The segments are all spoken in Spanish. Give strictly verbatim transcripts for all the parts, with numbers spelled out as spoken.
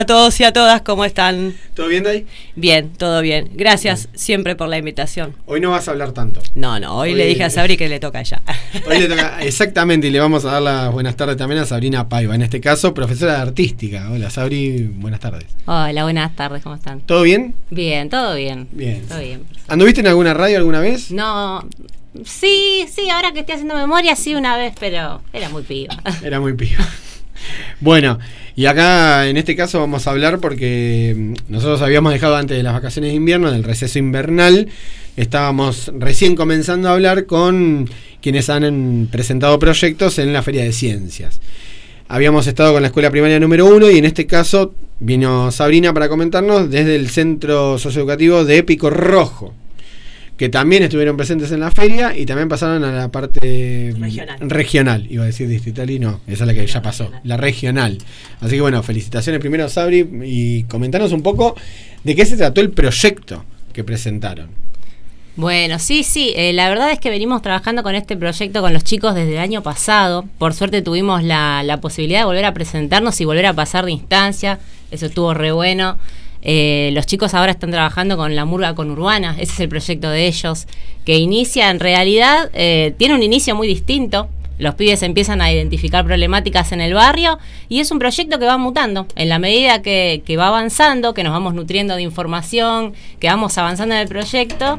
A todos y a todas, ¿cómo están? ¿Todo bien, Day? Bien, todo bien. Gracias bien. siempre por la invitación. Hoy no vas a hablar tanto. No, no, hoy, hoy le dije a Sabri que le toca a ella. Hoy le toca, exactamente, y le vamos a dar las buenas tardes también a Sabrina Paiva, en este caso, profesora de artística. Hola, Sabri, buenas tardes. Hola, buenas tardes, ¿cómo están? ¿Todo bien? Bien, todo bien. Bien. Todo bien. ¿Anduviste en alguna radio alguna vez? No, sí, sí, ahora que estoy haciendo memoria, sí, una vez, pero era muy piba. Era muy piba. Bueno, y acá en este caso vamos a hablar porque nosotros habíamos dejado antes de las vacaciones de invierno, del receso invernal, estábamos recién comenzando a hablar con quienes han presentado proyectos en la Feria de Ciencias. Habíamos estado con la escuela primaria número uno y en este caso vino Sabrina para comentarnos desde el centro socioeducativo de Pico Rojo, que también estuvieron presentes en la feria y también pasaron a la parte regional. regional. Iba a decir distrital y no, esa es la que ya pasó, regional. La regional. Así que bueno, felicitaciones primero, Sabri, y comentanos un poco de qué se trató el proyecto que presentaron. Bueno, sí, sí, eh, la verdad es que venimos trabajando con este proyecto con los chicos desde el año pasado. Por suerte tuvimos la, la posibilidad de volver a presentarnos y volver a pasar de instancia, eso estuvo re bueno. Eh, los chicos ahora están trabajando con la murga conurbana, ese es el proyecto de ellos, que inicia en realidad, eh, tiene un inicio muy distinto. Los pibes empiezan a identificar problemáticas en el barrio y es un proyecto que va mutando en la medida que, que va avanzando, que nos vamos nutriendo de información, que vamos avanzando en el proyecto.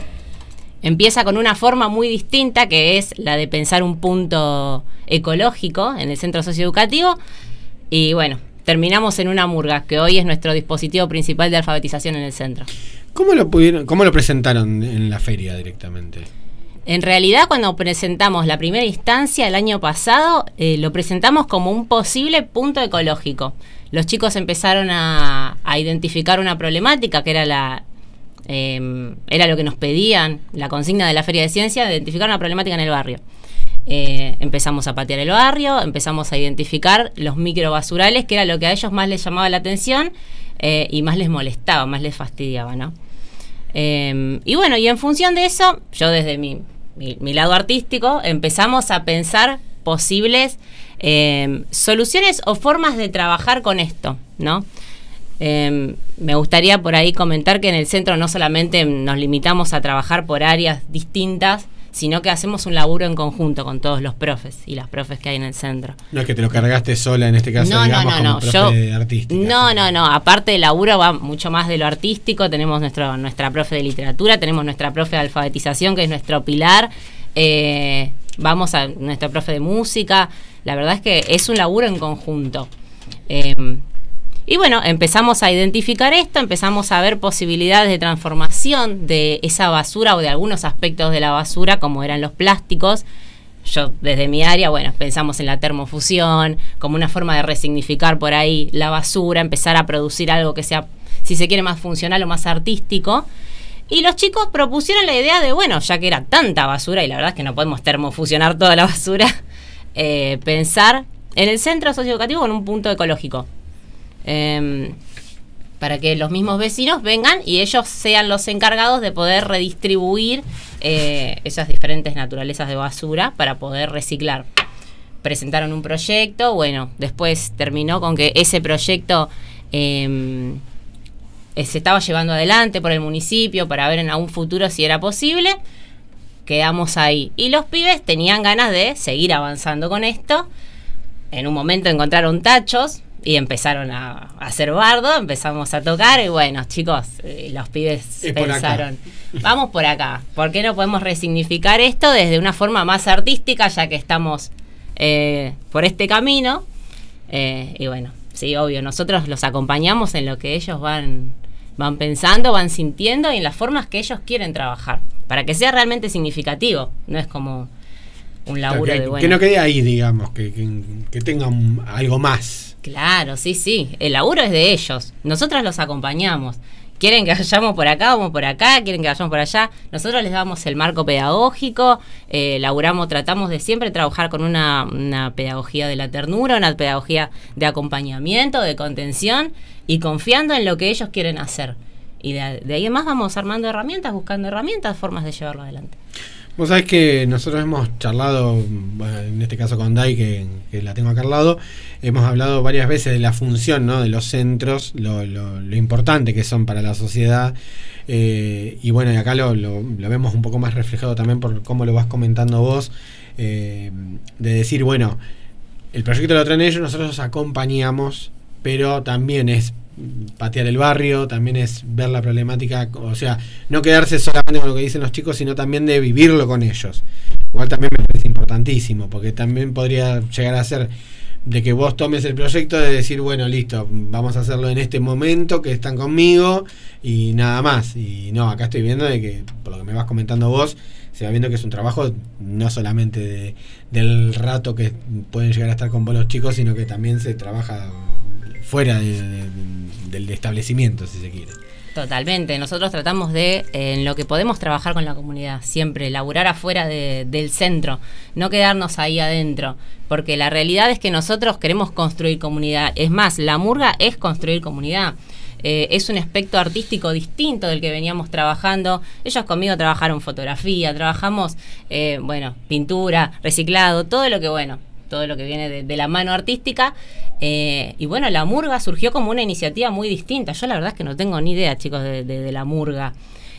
Empieza con una forma muy distinta, que es la de pensar un punto ecológico en el centro socioeducativo y bueno, terminamos en una murga, que hoy es nuestro dispositivo principal de alfabetización en el centro. ¿Cómo lo pudieron, cómo lo presentaron en la feria directamente? En realidad, cuando presentamos la primera instancia el año pasado, eh, lo presentamos como un posible punto ecológico. Los chicos empezaron a, a identificar una problemática que era la eh, era lo que nos pedían, la consigna de la Feria de Ciencias, de identificar una problemática en el barrio. Eh, empezamos a patear el barrio, empezamos a identificar los microbasurales, que era lo que a ellos más les llamaba la atención eh, y más les molestaba, más les fastidiaba, ¿no? Eh, y bueno, y en función de eso, yo desde mi, mi, mi lado artístico empezamos a pensar posibles eh, soluciones o formas de trabajar con esto, ¿no? Eh, me gustaría por ahí comentar que en el centro no solamente nos limitamos a trabajar por áreas distintas, sino que hacemos un laburo en conjunto con todos los profes y las profes que hay en el centro. No es que te lo cargaste sola en este caso, no, digamos, no, no, como no. profe Yo, artística. No, ¿sí? no, no. Aparte del laburo va mucho más de lo artístico. Tenemos nuestro, nuestra profe de literatura, tenemos nuestra profe de alfabetización, que es nuestro pilar. Eh, vamos a nuestra profe de música. La verdad es que es un laburo en conjunto. Eh, Y bueno, empezamos a identificar esto, empezamos a ver posibilidades de transformación de esa basura o de algunos aspectos de la basura, como eran los plásticos. Yo, desde mi área, bueno, pensamos en la termofusión, como una forma de resignificar por ahí la basura, empezar a producir algo que sea, si se quiere, más funcional o más artístico. Y los chicos propusieron la idea de, bueno, ya que era tanta basura, y la verdad es que no podemos termofusionar toda la basura, eh, pensar en el centro socioeducativo con un punto ecológico. Eh, para que los mismos vecinos vengan y ellos sean los encargados de poder redistribuir eh, esas diferentes naturalezas de basura para poder reciclar. Presentaron un proyecto, bueno, después terminó con que ese proyecto eh, se estaba llevando adelante por el municipio para ver en algún futuro si era posible. Quedamos ahí y los pibes tenían ganas de seguir avanzando con esto. En un momento encontraron tachos y empezaron a, a hacer bardo, empezamos a tocar y bueno, chicos, eh, los pibes es pensaron, por vamos por acá, ¿por qué no podemos resignificar esto desde una forma más artística, ya que estamos eh, por este camino? Eh, y bueno, sí, obvio, nosotros los acompañamos en lo que ellos van, van pensando, van sintiendo y en las formas que ellos quieren trabajar, para que sea realmente significativo, no es como un laburo claro, que, de bueno. Que no quede ahí, digamos, que, que, que tenga un, algo más. Claro, sí, sí. El laburo es de ellos. Nosotros los acompañamos. Quieren que vayamos por acá, vamos por acá, quieren que vayamos por allá. Nosotros les damos el marco pedagógico, eh, laburamos, tratamos de siempre trabajar con una, una pedagogía de la ternura, una pedagogía de acompañamiento, de contención y confiando en lo que ellos quieren hacer. Y de, de ahí en más vamos armando herramientas, buscando herramientas, formas de llevarlo adelante. Vos sabés que nosotros hemos charlado, bueno, en este caso con Dai, que, que la tengo acá al lado, hemos hablado varias veces de la función, ¿no?, de los centros, lo, lo, lo importante que son para la sociedad, eh, y bueno, y acá lo, lo, lo vemos un poco más reflejado también por cómo lo vas comentando vos, eh, de decir, bueno, el proyecto lo traen ellos, nosotros los acompañamos, pero también es patear el barrio, también es ver la problemática, o sea, no quedarse solamente con lo que dicen los chicos, sino también de vivirlo con ellos. Igual también me parece importantísimo, porque también podría llegar a ser de que vos tomes el proyecto de decir, bueno, listo, vamos a hacerlo en este momento que están conmigo y nada más. Y no, acá estoy viendo de que, por lo que me vas comentando vos, se va viendo que es un trabajo no solamente de, del rato que pueden llegar a estar con vos los chicos, sino que también se trabaja fuera de, de, de, del establecimiento, si se quiere. Totalmente, nosotros tratamos de, eh, en lo que podemos, trabajar con la comunidad, siempre, laburar afuera de, del centro, no quedarnos ahí adentro, porque la realidad es que nosotros queremos construir comunidad. Es más, la murga es construir comunidad. Eh, es un aspecto artístico distinto del que veníamos trabajando. Ellos conmigo trabajaron fotografía, trabajamos, eh, bueno, pintura, reciclado, todo lo que, bueno, todo lo que viene de, de la mano artística. Eh, y bueno, la murga surgió como una iniciativa muy distinta. Yo la verdad es que no tengo ni idea, chicos, de, de, de la murga.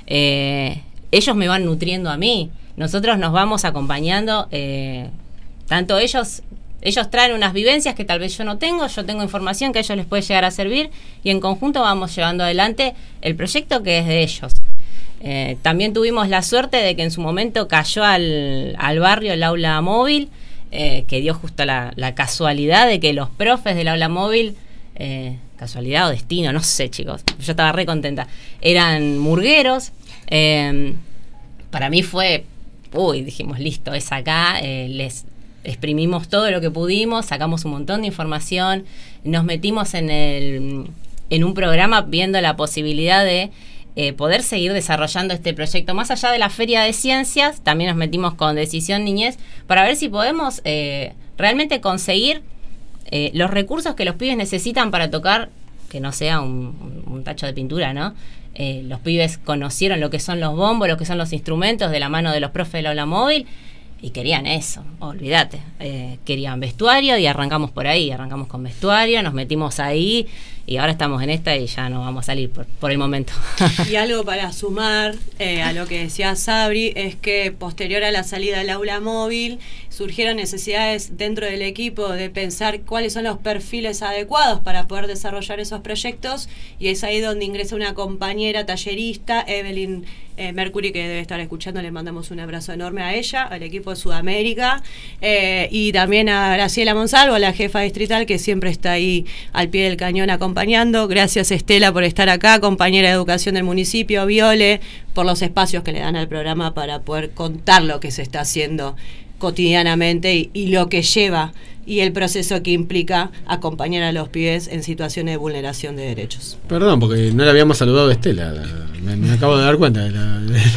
Eh, ellos me van nutriendo a mí. Nosotros nos vamos acompañando. Eh, tanto ellos, ellos traen unas vivencias que tal vez yo no tengo. Yo tengo información que a ellos les puede llegar a servir. Y en conjunto vamos llevando adelante el proyecto que es de ellos. Eh, también tuvimos la suerte de que en su momento cayó al, al barrio el aula móvil. Eh, que dio justo la, la casualidad de que los profes del aula móvil, eh, casualidad o destino, no sé, chicos, yo estaba re contenta, eran murgueros. Eh, para mí fue, uy, dijimos, listo, es acá, eh, les exprimimos todo lo que pudimos, sacamos un montón de información, nos metimos en, el, en un programa viendo la posibilidad de Eh, poder seguir desarrollando este proyecto. Más allá de la Feria de Ciencias, también nos metimos con Decisión Niñez para ver si podemos eh, realmente conseguir eh, los recursos que los pibes necesitan para tocar, que no sea un, un tacho de pintura, ¿no? Eh, los pibes conocieron lo que son los bombos, lo que son los instrumentos de la mano de los profes del aula móvil y querían eso, olvídate. Eh, querían vestuario y arrancamos por ahí, arrancamos con vestuario, nos metimos ahí. Y ahora estamos en esta y ya no vamos a salir por, por el momento. Y algo para sumar eh, a lo que decía Sabri es que posterior a la salida del aula móvil surgieron necesidades dentro del equipo de pensar cuáles son los perfiles adecuados para poder desarrollar esos proyectos, y es ahí donde ingresa una compañera tallerista, Evelyn eh, Mercury, que debe estar escuchando. Le mandamos un abrazo enorme a ella, al equipo de Sudamérica, eh, y también a Graciela Monsalvo, la jefa distrital, que siempre está ahí al pie del cañón acompañando. Gracias, Estela, por estar acá, compañera de educación del municipio, Viole, por los espacios que le dan al programa para poder contar lo que se está haciendo cotidianamente y, y lo que lleva y el proceso que implica acompañar a los pibes en situaciones de vulneración de derechos. Perdón, porque no la habíamos saludado a Estela, me, me acabo de dar cuenta. La,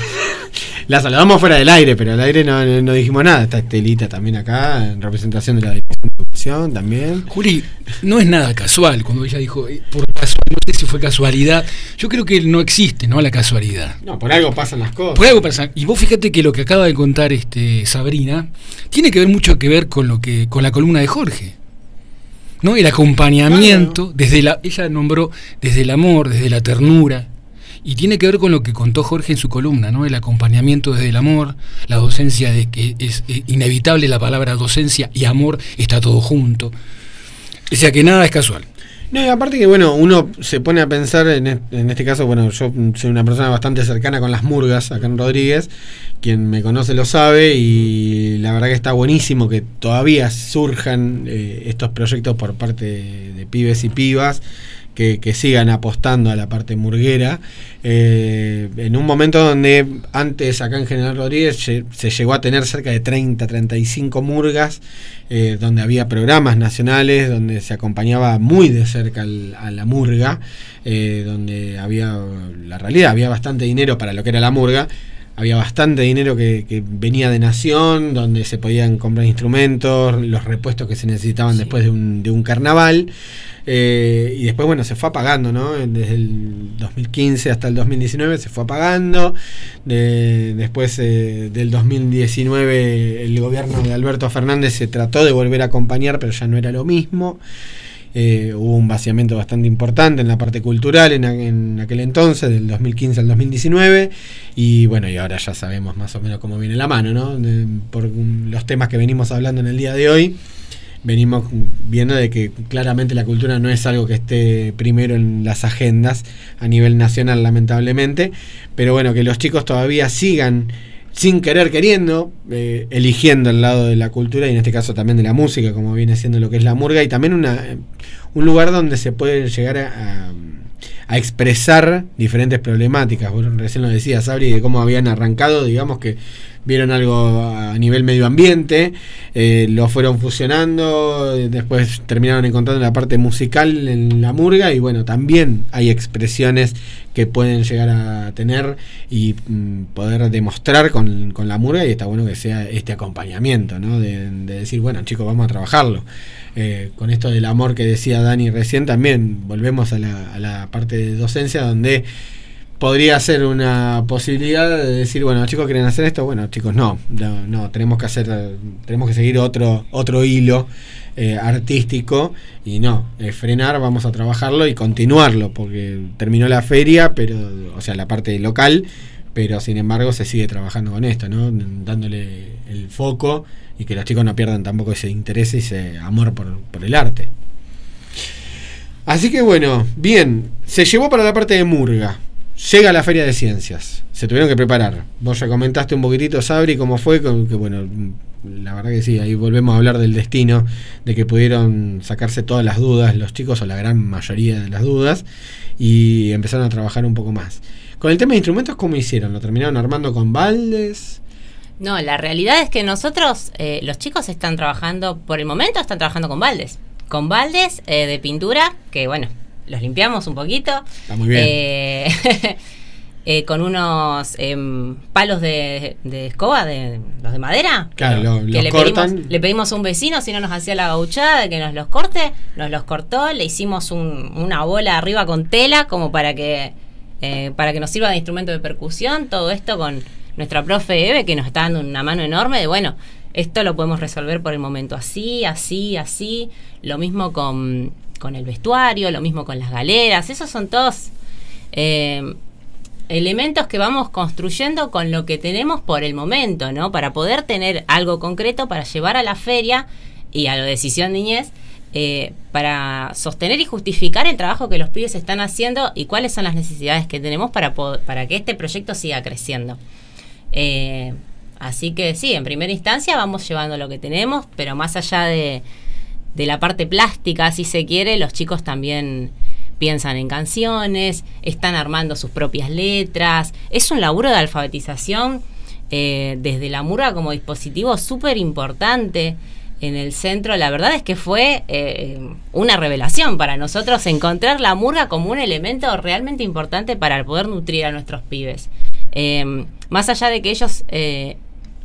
la saludamos fuera del aire, pero al aire no, no dijimos nada. Está Estelita también acá, en representación de la Dirección de Educación también. Juli, no es nada casual cuando ella dijo, eh, por casual, no sé si fue casualidad. Yo creo que no existe, ¿no?, la casualidad. No, por algo pasan las cosas. Por algo pasa. Y vos fíjate que lo que acaba de contar este Sabrina tiene que ver mucho que ver con lo que con la columna de Jorge, ¿no? El acompañamiento, claro. desde la ella nombró desde el amor, desde la ternura, y tiene que ver con lo que contó Jorge en su columna, ¿no? El acompañamiento desde el amor, la docencia, de que es inevitable la palabra docencia y amor, está todo junto. O sea que nada es casual. No, y aparte que, bueno, uno se pone a pensar, en este, en este caso, bueno, yo soy una persona bastante cercana con las murgas acá en Rodríguez, quien me conoce lo sabe, y la verdad que está buenísimo que todavía surjan eh, estos proyectos por parte de, de pibes y pibas, que, que sigan apostando a la parte murguera, eh, en un momento donde antes acá en General Rodríguez se, se llegó a tener cerca de treinta, treinta y cinco murgas, eh, donde había programas nacionales, donde se acompañaba muy de cerca al, a la murga, eh, donde había, la realidad, había bastante dinero para lo que era la murga. había bastante dinero que, que venía de Nación, donde se podían comprar instrumentos, los repuestos que se necesitaban sí. después de un, de un carnaval. Eh, y después, bueno, se fue apagando, ¿no? Desde el dos mil quince hasta el dos mil diecinueve se fue apagando. De, después eh, del dos mil diecinueve el gobierno de Alberto Fernández se trató de volver a acompañar, pero ya no era lo mismo. Eh, hubo un vaciamiento bastante importante en la parte cultural en, en aquel entonces, del dos mil quince al dos mil diecinueve. Y bueno, y ahora ya sabemos más o menos cómo viene la mano, ¿no? De, por los temas que venimos hablando en el día de hoy. Venimos viendo de que claramente la cultura no es algo que esté primero en las agendas a nivel nacional, lamentablemente, pero bueno, que los chicos todavía sigan sin querer queriendo, eh, eligiendo el lado de la cultura y en este caso también de la música, como viene siendo lo que es la murga, y también una, un lugar donde se puede llegar a, a, a expresar diferentes problemáticas. Vos recién lo decías, Sabri, de cómo habían arrancado, digamos que vieron algo a nivel medio ambiente, eh, lo fueron fusionando, después terminaron encontrando la parte musical en la murga y bueno, también hay expresiones que pueden llegar a tener y mm, poder demostrar con, con la murga, y está bueno que sea este acompañamiento, ¿no? De, de decir, bueno, chicos, vamos a trabajarlo. Eh, con esto del amor que decía Dani recién, también volvemos a la, a la parte de docencia, donde podría ser una posibilidad de decir, bueno, chicos, ¿quieren hacer esto? Bueno, chicos, no, no, no tenemos que hacer, tenemos que seguir otro, otro hilo eh, artístico, y no, eh, frenar, vamos a trabajarlo y continuarlo, porque terminó la feria, pero, o sea, la parte local, pero sin embargo se sigue trabajando con esto, ¿no? Dándole el foco y que los chicos no pierdan tampoco ese interés y ese amor por, por el arte. Así que bueno, bien, se llevó para la parte de murga. Llega la Feria de Ciencias, se tuvieron que preparar. Vos ya comentaste un poquitito, Sabri, cómo fue, que bueno, la verdad que sí, ahí volvemos a hablar del destino, de que pudieron sacarse todas las dudas los chicos, o la gran mayoría de las dudas, y empezaron a trabajar un poco más. Con el tema de instrumentos, ¿cómo hicieron? ¿Lo terminaron armando con baldes? No, la realidad es que nosotros, eh, los chicos están trabajando, por el momento están trabajando con baldes, con baldes eh, de pintura, que bueno, los limpiamos un poquito. Está muy bien. Eh, eh, con unos eh, palos de, de escoba, de los de madera. Claro, lo, que los le cortan. Pedimos, le pedimos a un vecino, si no nos hacía la gauchada, de que nos los corte. Nos los cortó, le hicimos un, una bola arriba con tela, como para que, eh, para que nos sirva de instrumento de percusión. Todo esto con nuestra profe Eve, que nos está dando una mano enorme de, bueno, esto lo podemos resolver por el momento así, así, así. Lo mismo con... con el vestuario, lo mismo con las galeras. Esos son todos eh, elementos que vamos construyendo con lo que tenemos por el momento, ¿no? Para poder tener algo concreto para llevar a la feria y a la Decisión Niñez, eh, para sostener y justificar el trabajo que los pibes están haciendo y cuáles son las necesidades que tenemos para, para que este proyecto siga creciendo. Eh, así que sí, en primera instancia vamos llevando lo que tenemos, pero más allá de de la parte plástica, si se quiere, los chicos también piensan en canciones, están armando sus propias letras. Es un laburo de alfabetización eh, desde la murga como dispositivo súper importante en el centro. La verdad es que fue eh, una revelación para nosotros encontrar la murga como un elemento realmente importante para poder nutrir a nuestros pibes. Eh, más allá de que ellos... Eh,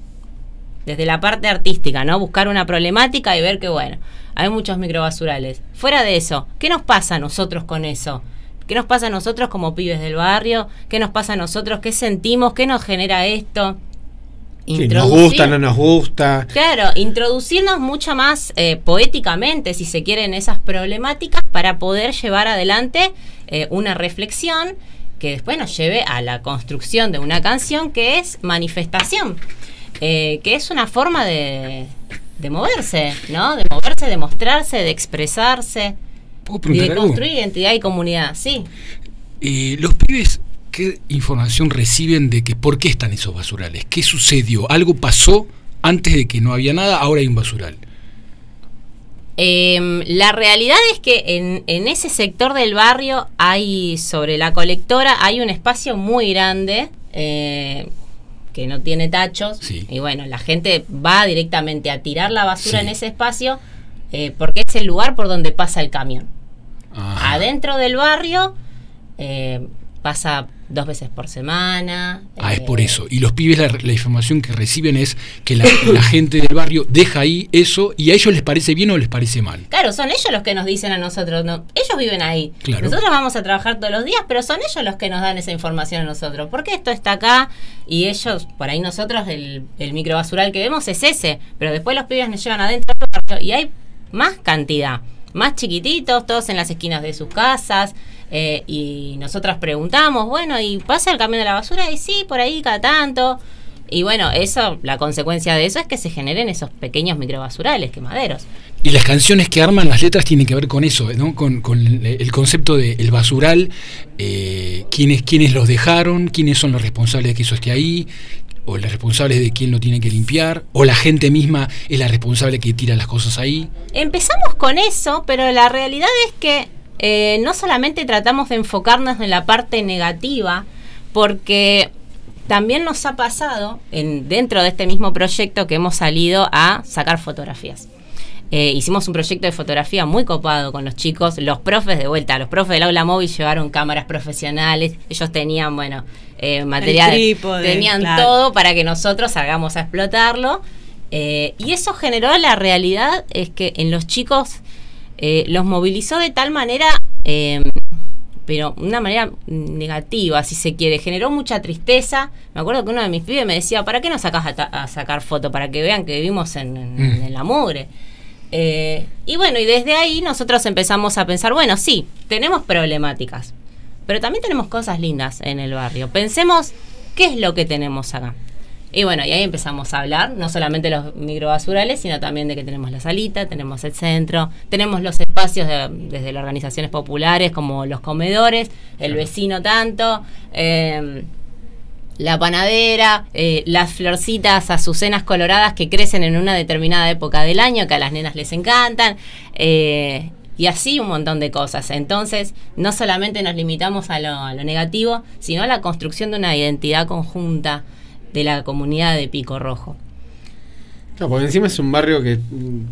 desde la parte artística, ¿no? Buscar una problemática y ver que, bueno, hay muchos microbasurales. Fuera de eso, ¿qué nos pasa a nosotros con eso? ¿Qué nos pasa a nosotros como pibes del barrio? ¿Qué nos pasa a nosotros? ¿Qué sentimos? ¿Qué nos genera esto? Sí, nos gusta, no nos gusta. Claro, introducirnos mucho más eh, poéticamente, si se quiere, en esas problemáticas para poder llevar adelante eh, una reflexión que después nos lleve a la construcción de una canción que es manifestación. Eh, que es una forma de, de moverse, ¿no? De moverse, de mostrarse, de expresarse, y de construir algo? Identidad y comunidad, sí. Eh, los pibes, ¿qué información reciben de que por qué están esos basurales? ¿Qué sucedió? ¿Algo pasó antes de que no había nada? Ahora hay un basural. Eh, la realidad es que en, en ese sector del barrio hay, sobre la colectora, hay un espacio muy grande, eh, que no tiene tachos, sí. Y bueno, la gente va directamente a tirar la basura, sí, en ese espacio, eh, porque es el lugar por donde pasa el camión. Ajá. Adentro del barrio, eh, pasa dos veces por semana. Ah, eh, es por eso. Y los pibes, la, la información que reciben es que la, la gente del barrio deja ahí eso y a ellos les parece bien o les parece mal. Claro, son ellos los que nos dicen a nosotros, no, ellos viven ahí. Claro. Nosotros vamos a trabajar todos los días, pero son ellos los que nos dan esa información a nosotros. Porque esto está acá y ellos, por ahí nosotros, el, el microbasural que vemos es ese, pero después los pibes nos llevan adentro del barrio y hay más cantidad, más chiquititos, todos en las esquinas de sus casas. Eh, y nosotras preguntamos, bueno, ¿y pasa el camión de la basura? Y sí, por ahí cada tanto. Y bueno, eso, la consecuencia de eso es que se generen esos pequeños microbasurales, quemaderos. Y las canciones que arman las letras tienen que ver con eso, ¿no? Con, con el concepto del basural, eh, quiénes, quiénes los dejaron, quiénes son los responsables de que eso esté ahí, o los responsables de quién lo tiene que limpiar, o la gente misma es la responsable que tira las cosas ahí. Empezamos con eso, pero la realidad es que Eh, no solamente tratamos de enfocarnos en la parte negativa, porque también nos ha pasado en, dentro de este mismo proyecto que hemos salido a sacar fotografías. Eh, hicimos un proyecto de fotografía muy copado con los chicos, los profes de vuelta, los profes del aula móvil llevaron cámaras profesionales, ellos tenían, bueno, eh, material, trípode, tenían claro. todo para que nosotros salgamos a explotarlo, eh, y eso generó, la realidad es que en los chicos Eh, los movilizó de tal manera, eh, pero una manera negativa, si se quiere. Generó mucha tristeza. Me acuerdo que uno de mis pibes me decía, ¿para qué nos sacás a, ta- a sacar fotos? Para que vean que vivimos en, en, mm. en la mugre. Eh, y bueno, y desde ahí nosotros empezamos a pensar, bueno, sí, tenemos problemáticas, pero también tenemos cosas lindas en el barrio. Pensemos, ¿qué es lo que tenemos acá? Y bueno, y ahí empezamos a hablar, no solamente de los microbasurales, sino también de que tenemos la salita, tenemos el centro, tenemos los espacios de, desde las organizaciones populares como los comedores, el vecino tanto, eh, la panadera, eh, las florcitas azucenas coloradas que crecen en una determinada época del año, que a las nenas les encantan, eh, y así un montón de cosas. Entonces, no solamente nos limitamos a lo, a lo negativo, sino a la construcción de una identidad conjunta de la comunidad de Pico Rojo. No, porque encima es un barrio que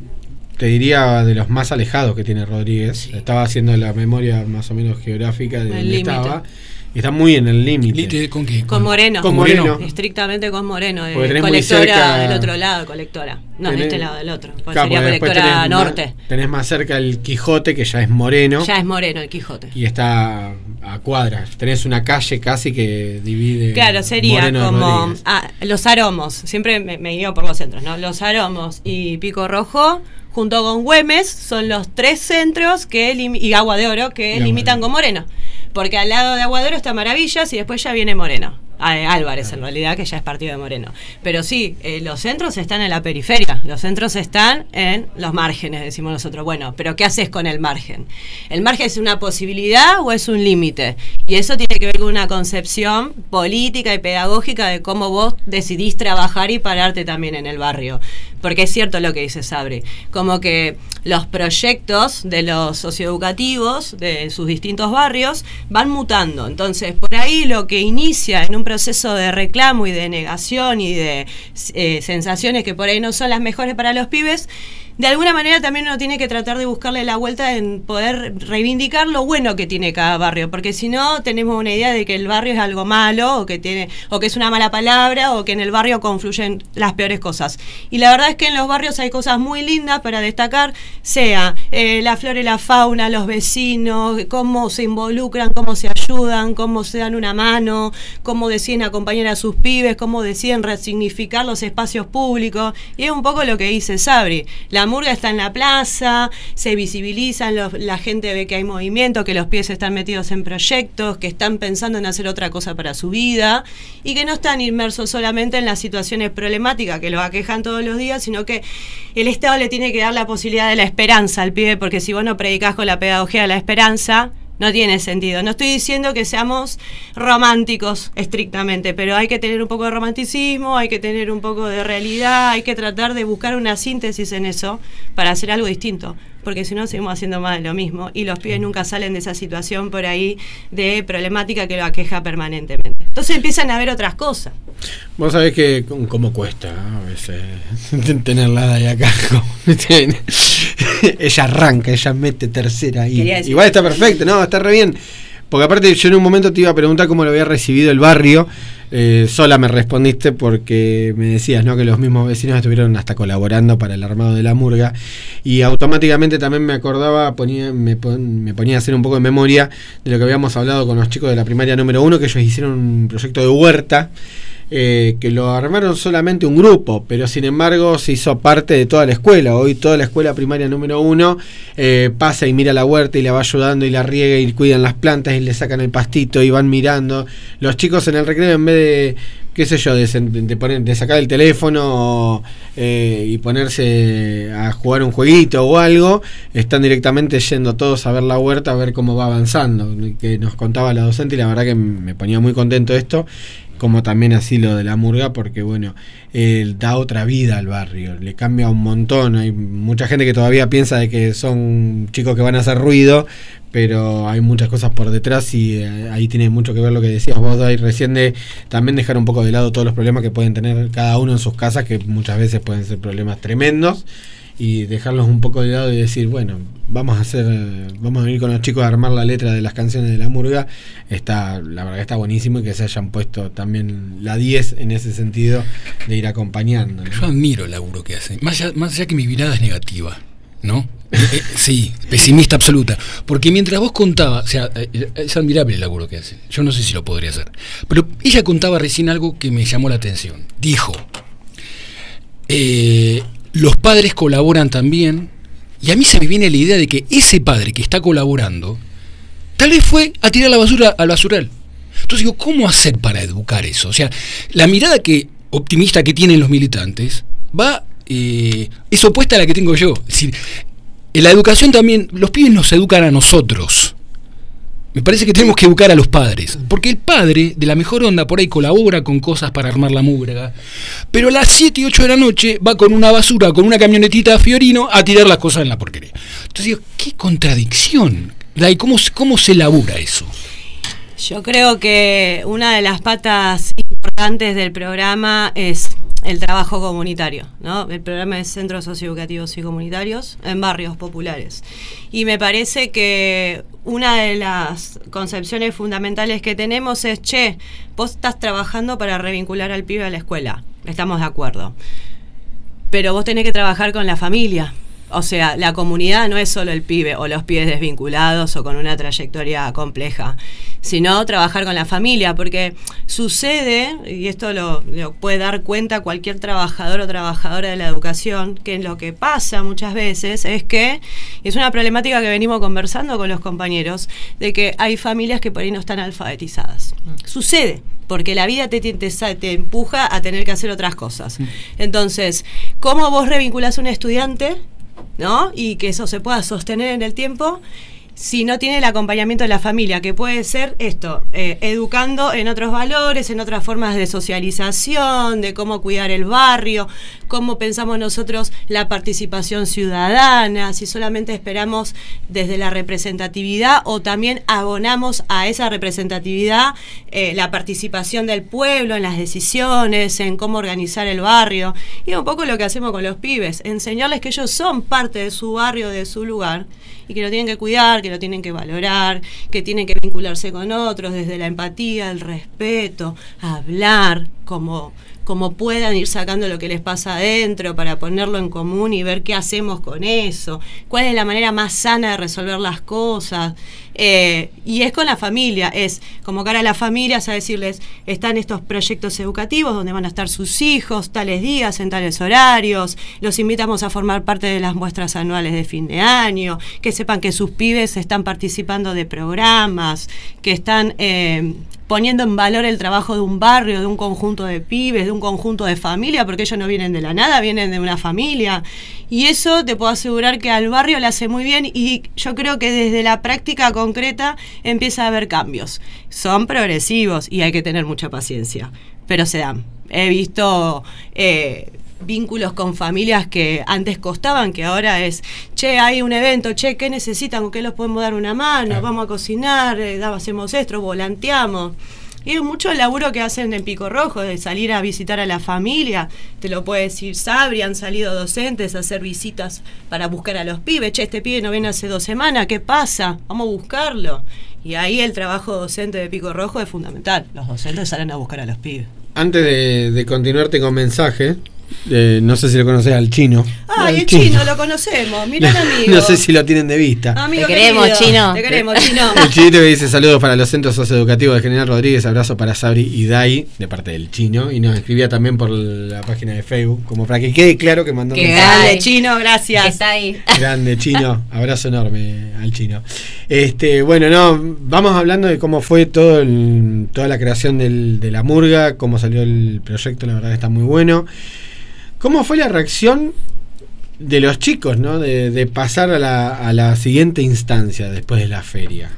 te diría de los más alejados que tiene Rodríguez. Sí. Estaba haciendo la memoria más o menos geográfica de donde estaba. Y está muy en el límite. ¿Con qué? Con Moreno. Con Moreno. Estrictamente con Moreno. Eh, colectora cerca, del otro lado, colectora. No, tenés, de este lado del otro. Claro, sería colectora tenés norte. Más, tenés más cerca el Quijote, que ya es Moreno. Ya es Moreno el Quijote. Y está a cuadras. Tenés una calle casi que divide. Claro, sería Moreno como ah, Los Aromos. Siempre me, me guío por los centros, ¿no? Los Aromos y Pico Rojo, junto con Güemes, son los tres centros que lim- y Agua de Oro que y limitan con Moreno. Porque al lado de Agua de Oro está Maravillas y después ya viene Moreno. Álvarez, en realidad, que ya es partido de Moreno. Pero sí, eh, los centros están en la periferia, los centros están en los márgenes, decimos nosotros. Bueno, pero ¿qué haces con el margen? ¿El margen es una posibilidad o es un límite? Y eso tiene que ver con una concepción política y pedagógica de cómo vos decidís trabajar y pararte también en el barrio. Porque es cierto lo que dice Sabri, como que los proyectos de los socioeducativos de sus distintos barrios van mutando. Entonces, por ahí lo que inicia en un proceso de reclamo y de negación y de eh, sensaciones que por ahí no son las mejores para los pibes, de alguna manera también uno tiene que tratar de buscarle la vuelta en poder reivindicar lo bueno que tiene cada barrio, porque si no tenemos una idea de que el barrio es algo malo o que tiene o que es una mala palabra o que en el barrio confluyen las peores cosas. Y la verdad es que en los barrios hay cosas muy lindas para destacar, sea eh, la flora y la fauna, los vecinos, cómo se involucran, cómo se ayudan, cómo se dan una mano, cómo deciden acompañar a sus pibes, cómo deciden resignificar los espacios públicos. Y es un poco lo que dice Sabri. La murga está en la plaza, se visibilizan, los, la gente ve que hay movimiento, que los pies están metidos en proyectos, que están pensando en hacer otra cosa para su vida y que no están inmersos solamente en las situaciones problemáticas que los aquejan todos los días, sino que el Estado le tiene que dar la posibilidad de la esperanza al pibe, porque si vos no predicás con la pedagogía de la esperanza, no tiene sentido. No estoy diciendo que seamos románticos estrictamente, pero hay que tener un poco de romanticismo, hay que tener un poco de realidad, hay que tratar de buscar una síntesis en eso para hacer algo distinto, porque si no seguimos haciendo más de lo mismo y los pibes nunca salen de esa situación por ahí de problemática que lo aqueja permanentemente. Entonces empiezan a ver otras cosas. Vos sabés que cómo cuesta a veces tenerla de acá. Ella arranca, ella mete tercera ahí. Igual está perfecto, no, está re bien. Porque aparte yo en un momento te iba a preguntar cómo lo había recibido el barrio. Eh, sola me respondiste porque me decías, ¿no?, que los mismos vecinos estuvieron hasta colaborando para el armado de la murga, y automáticamente también me acordaba, ponía, me, pon, me ponía a hacer un poco de memoria de lo que habíamos hablado con los chicos de la primaria número uno, que ellos hicieron un proyecto de huerta, eh, que lo armaron solamente un grupo, pero sin embargo se hizo parte de toda la escuela. Hoy toda la escuela primaria número uno eh, pasa y mira la huerta y la va ayudando y la riega y cuidan las plantas y le sacan el pastito y van mirando. Los chicos en el recreo, en vez de, qué sé yo, de, de, poner, de sacar el teléfono eh, y ponerse a jugar un jueguito o algo, están directamente yendo todos a ver la huerta, a ver cómo va avanzando, que nos contaba la docente, y la verdad que me ponía muy contento esto, como también así lo de la murga, porque bueno, eh, da otra vida al barrio, le cambia un montón. Hay mucha gente que todavía piensa de que son chicos que van a hacer ruido, pero hay muchas cosas por detrás, y eh, ahí tiene mucho que ver lo que decías vos, Dai, recién, de también dejar un poco de lado todos los problemas que pueden tener cada uno en sus casas, que muchas veces pueden ser problemas tremendos, y dejarlos un poco de lado y decir, bueno, vamos a hacer, vamos a ir con los chicos a armar la letra de las canciones de la murga. Está, la verdad que está buenísimo, y que se hayan puesto también la diez en ese sentido de ir acompañando, ¿no? Yo admiro el laburo que hacen, más allá, más allá que mi mirada es negativa, ¿no? eh, eh, sí, pesimista absoluta, porque mientras vos contabas, o sea, eh, es admirable el laburo que hacen, yo no sé si lo podría hacer, pero ella contaba recién algo que me llamó la atención. Dijo, eh, los padres colaboran también, y a mí se me viene la idea de que ese padre que está colaborando tal vez fue a tirar la basura al basural. Entonces digo, ¿cómo hacer para educar eso? O sea, la mirada que optimista que tienen los militantes va eh, es opuesta a la que tengo yo. Es decir, en la educación también, los pibes nos educan a nosotros. Me parece que tenemos que educar a los padres, porque el padre, de la mejor onda, por ahí colabora con cosas para armar la murga, pero a las siete y ocho de la noche va con una basura, con una camionetita a Fiorino, a tirar las cosas en la porquería. Entonces digo, qué contradicción. ¿Cómo, cómo se labura eso? Yo creo que una de las patas importantes del programa es el trabajo comunitario, ¿no? El programa de centros socioeducativos y comunitarios en barrios populares. Y me parece que una de las concepciones fundamentales que tenemos es, che, vos estás trabajando para revincular al pibe a la escuela, estamos de acuerdo, pero vos tenés que trabajar con la familia. O sea, la comunidad no es solo el pibe o los pibes desvinculados o con una trayectoria compleja, sino trabajar con la familia, porque sucede, y esto lo, lo puede dar cuenta cualquier trabajador o trabajadora de la educación, que lo que pasa muchas veces es que, es una problemática que venimos conversando con los compañeros, de que hay familias que por ahí no están alfabetizadas. Mm. Sucede, porque la vida te, te, te empuja a tener que hacer otras cosas. Mm. Entonces, ¿cómo vos revinculás a un estudiante, ¿no? Y que eso se pueda sostener en el tiempo si no tiene el acompañamiento de la familia, que puede ser esto, eh, educando en otros valores, en otras formas de socialización, de cómo cuidar el barrio, cómo pensamos nosotros la participación ciudadana, si solamente esperamos desde la representatividad o también abonamos a esa representatividad eh, la participación del pueblo en las decisiones, en cómo organizar el barrio, y un poco lo que hacemos con los pibes, enseñarles que ellos son parte de su barrio, de su lugar, y que lo tienen que cuidar, que lo tienen que valorar, que tienen que vincularse con otros desde la empatía, el respeto, hablar, como, como puedan ir sacando lo que les pasa adentro para ponerlo en común y ver qué hacemos con eso, cuál es la manera más sana de resolver las cosas. Eh, y es con la familia, es convocar a las familias a decirles, están estos proyectos educativos donde van a estar sus hijos tales días, en tales horarios, los invitamos a formar parte de las muestras anuales de fin de año, que sepan que sus pibes están participando de programas, que están eh, poniendo en valor el trabajo de un barrio, de un conjunto de pibes, de un conjunto de familia, porque ellos no vienen de la nada, vienen de una familia. Y eso te puedo asegurar que al barrio le hace muy bien, y yo creo que desde la práctica concreta empieza a haber cambios. Son progresivos y hay que tener mucha paciencia, pero se dan. He visto eh, vínculos con familias que antes costaban, que ahora es, che, hay un evento, che, ¿qué necesitan? ¿Con qué los podemos dar una mano? Vamos a cocinar, eh, hacemos esto, volanteamos. Y mucho el laburo que hacen en Pico Rojo, de salir a visitar a la familia, te lo puede decir Sabri, han salido docentes a hacer visitas para buscar a los pibes. Che, este pibe no viene hace dos semanas, ¿qué pasa? Vamos a buscarlo. Y ahí el trabajo docente de Pico Rojo es fundamental. Los docentes salen a buscar a los pibes. Antes de, de continuarte con mensaje, eh, no sé si lo conoces al Chino. Ah, el chino. chino lo conocemos, mirá el amigo. No sé si lo tienen de vista. Amigo te queremos, querido. Chino. Te queremos, Chino. El Chinito que dice saludos para los centros socioeducativos de General Rodríguez, abrazo para Sabri y Dai, de parte del Chino, y nos escribía también por la página de Facebook, como para que quede claro que mandó un Qué mensaje. grande, Chino, gracias. Que está ahí. Grande, Chino, abrazo enorme al Chino. Este, bueno, no, vamos hablando de cómo fue todo el, toda la creación del, de la murga, cómo salió el proyecto, la verdad que está muy bueno. ¿Cómo fue la reacción de los chicos, ¿no? De, de pasar a la, a la siguiente instancia después de la feria?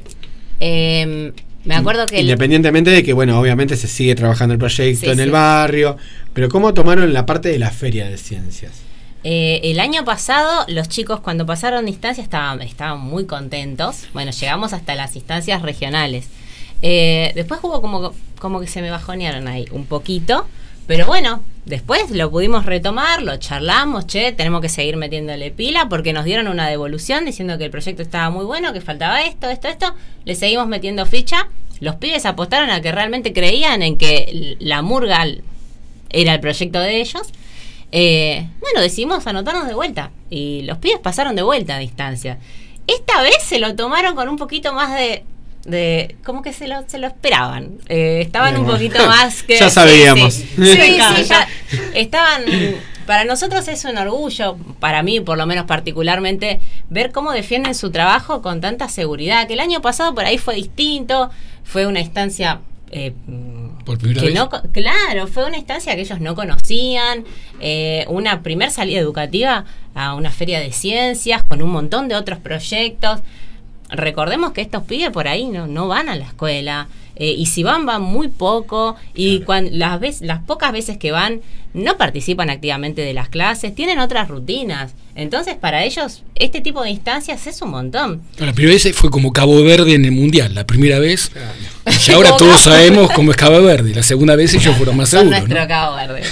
Eh, me acuerdo que... Independientemente el... de que, bueno, obviamente se sigue trabajando el proyecto sí, en sí. el barrio, pero ¿cómo tomaron la parte de la feria de ciencias? Eh, el año pasado los chicos cuando pasaron de instancia estaban, estaban muy contentos. Bueno, llegamos hasta las instancias regionales. Eh, después hubo como, como que se me bajonearon ahí un poquito. Pero bueno, después lo pudimos retomar, lo charlamos, che, tenemos que seguir metiéndole pila porque nos dieron una devolución diciendo que el proyecto estaba muy bueno, que faltaba esto, esto, esto. Le seguimos metiendo ficha. Los pibes apostaron a que realmente creían en que la murga era el proyecto de ellos. Eh, bueno, decidimos anotarnos de vuelta y los pibes pasaron de vuelta a distancia. Esta vez se lo tomaron con un poquito más de... de como que se lo, se lo esperaban. Eh, estaban Bien, un poquito más que... ya sabíamos. Sí, sí, sí, sí, ya estaban... Para nosotros es un orgullo, para mí por lo menos particularmente, ver cómo defienden su trabajo con tanta seguridad, que el año pasado por ahí fue distinto, fue una instancia... Eh, por primera que vez. No, claro, fue una instancia que ellos no conocían, eh, una primer salida educativa a una feria de ciencias con un montón de otros proyectos. Recordemos que estos pibes por ahí no, no van a la escuela, eh, y si van, van muy poco, y claro. cuando, las, vez, las pocas veces que van no participan activamente de las clases, tienen otras rutinas. Entonces para ellos este tipo de instancias es un montón. La primera vez fue como Cabo Verde en el Mundial, la primera vez, claro. Y ahora todos sabemos cómo es Cabo Verde, la segunda vez ellos fueron más Son seguros, nuestro ¿no? Cabo Verde.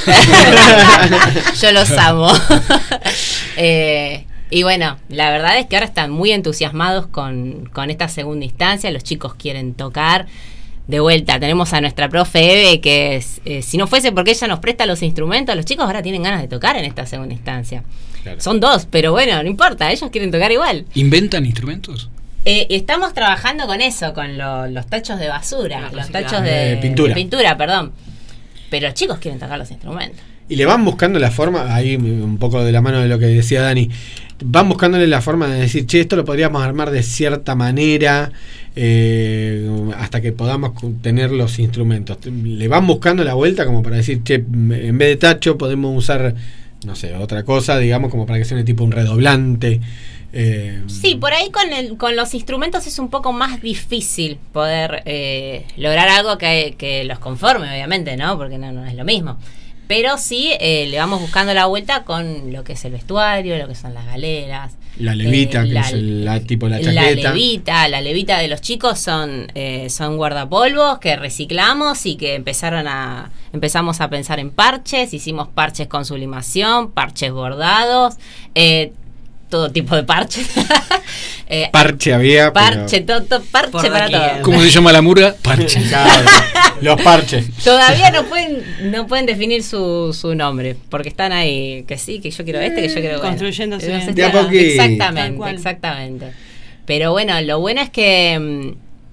Yo los amo. eh, Y bueno, la verdad es que ahora están muy entusiasmados con, con esta segunda instancia. Los chicos quieren tocar. De vuelta, tenemos a nuestra profe Eve, que es, eh, si no fuese porque ella nos presta los instrumentos, los chicos ahora tienen ganas de tocar en esta segunda instancia. Claro. Son dos, pero bueno, no importa, ellos quieren tocar igual. ¿Inventan instrumentos? Eh, estamos trabajando con eso, con lo, los tachos de basura, los tachos de, de pintura. de pintura, perdón. Pero los chicos quieren tocar los instrumentos. Y le van buscando la forma, ahí un poco de la mano de lo que decía Dani, van buscándole la forma de decir, che, esto lo podríamos armar de cierta manera, eh, hasta que podamos tener los instrumentos. Le van buscando la vuelta como para decir, che, en vez de tacho podemos usar, no sé, otra cosa, digamos, como para que sea tipo un redoblante. Eh, sí, por ahí con, el, con los instrumentos es un poco más difícil poder eh, lograr algo que, que los conforme, obviamente, ¿no? Porque no, no es lo mismo. Pero sí, eh, le vamos buscando la vuelta con lo que es el vestuario, lo que son las galeras. La levita, eh, que la, es el, la, tipo la chaqueta. La levita, la levita de los chicos son, eh, son guardapolvos que reciclamos y que empezaron a empezamos a pensar en parches. Hicimos parches con sublimación, parches bordados, eh, todo tipo de parches. eh, parche había. Parche, todo, todo, parche Por para aquí. todo. ¿Cómo se llama la murga? Parche. Claro, los parches. Todavía no pueden no pueden definir su, su nombre, porque están ahí, que sí, que yo quiero este, que yo quiero bueno. Construyéndose. No sé, De a claro, poquito. exactamente, exactamente. Pero bueno, lo bueno es que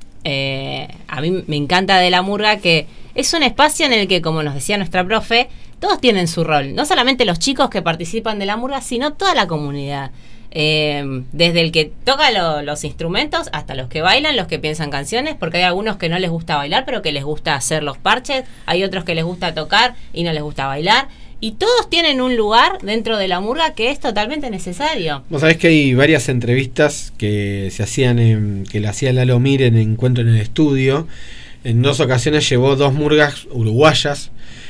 eh, a mí me encanta de la murga que es un espacio en el que, como nos decía nuestra profe, todos tienen su rol. No solamente los chicos que participan de la murga, sino toda la comunidad. Eh, desde el que toca lo, los instrumentos hasta los que bailan, los que piensan canciones, porque hay algunos que no les gusta bailar, pero que les gusta hacer los parches. Hay otros que les gusta tocar y no les gusta bailar. Y todos tienen un lugar dentro de la murga que es totalmente necesario. Vos sabés que hay varias entrevistas que se hacían en, que le hacía Lalo Mir en Encuentro en el Estudio. En dos ocasiones llevó dos murgas uruguayas.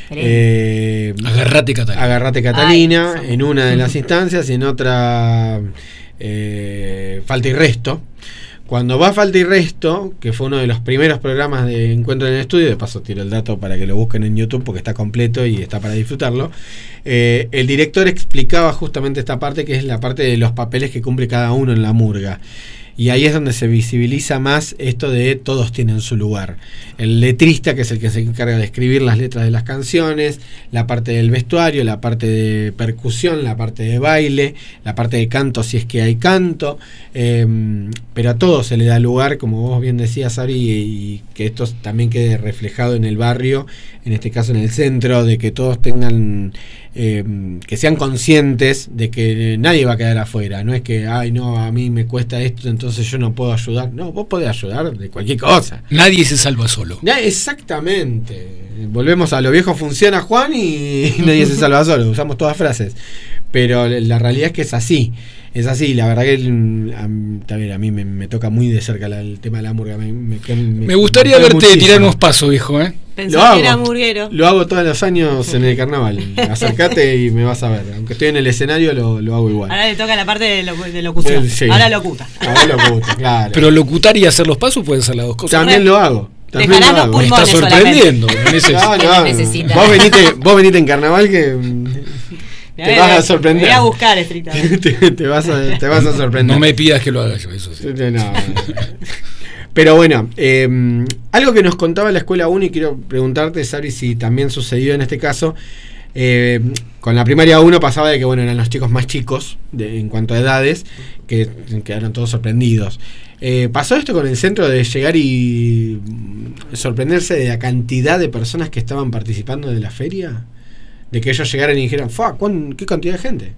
Eh, Agarrate Catalina. Agarrate Catalina, Ay, en una de las instancias, y en otra eh, Falta y Resto, Cuando va Falta y Resto, que fue uno de los primeros programas de Encuentro en el Estudio, de paso tiro el dato para que lo busquen en YouTube porque está completo y está para disfrutarlo, eh, el director explicaba justamente esta parte, que es la parte de los papeles que cumple cada uno en la murga. Y ahí es donde se visibiliza más esto de todos tienen su lugar. El letrista, que es el que se encarga de escribir las letras de las canciones, la parte del vestuario, la parte de percusión, la parte de baile, la parte de canto si es que hay canto, eh, pero a todos se le da lugar, como vos bien decías, Ari, y, y que esto también quede reflejado en el barrio, en este caso en el centro, de que todos tengan... Eh, que sean conscientes de que nadie va a quedar afuera. No es que, ay, no, a mí me cuesta esto, entonces yo no puedo ayudar. No, vos podés ayudar de cualquier cosa. Nadie se salva solo. Exactamente. Volvemos a lo viejo funciona, Juan, y nadie se salva solo. Usamos todas frases. Pero la realidad es que es así. Es así, la verdad que a, a, ver, a mí me, me toca muy de cerca la, el tema de la murga. Me, me, me, me gustaría me verte muchísimo. tirar unos pasos, viejo, ¿eh? Pensé Lo que hago, era murguero. Lo hago todos los años en el carnaval. Acércate y me vas a ver. Aunque estoy en el escenario, lo, lo hago igual. Ahora le toca la parte de, lo, de locución. Sí. Ahora locuta. Ahora locuta, claro. Pero locutar y hacer los pasos pueden ser las dos cosas. También lo hago. También Dejarás lo los hago. Me está pulmones sorprendiendo. No necesito. No, Que no, lo necesita. Vos venite, vos venite en carnaval que Me te voy vas a sorprender. Me voy a buscar estrictamente. te, te, vas a, te vas a sorprender. No me pidas que lo haga yo, eso sí. No, no. Pero bueno, eh, algo que nos contaba la Escuela uno, y quiero preguntarte, Sabri, si también sucedió en este caso. Eh, con la primaria uno pasaba de que, bueno, eran los chicos más chicos de, en cuanto a edades, que quedaron todos sorprendidos. Eh, ¿Pasó esto con el centro de llegar y sorprenderse de la cantidad de personas que estaban participando de la feria? De que ellos llegaran y dijeran, ¡fua! ¿Qué cantidad de gente?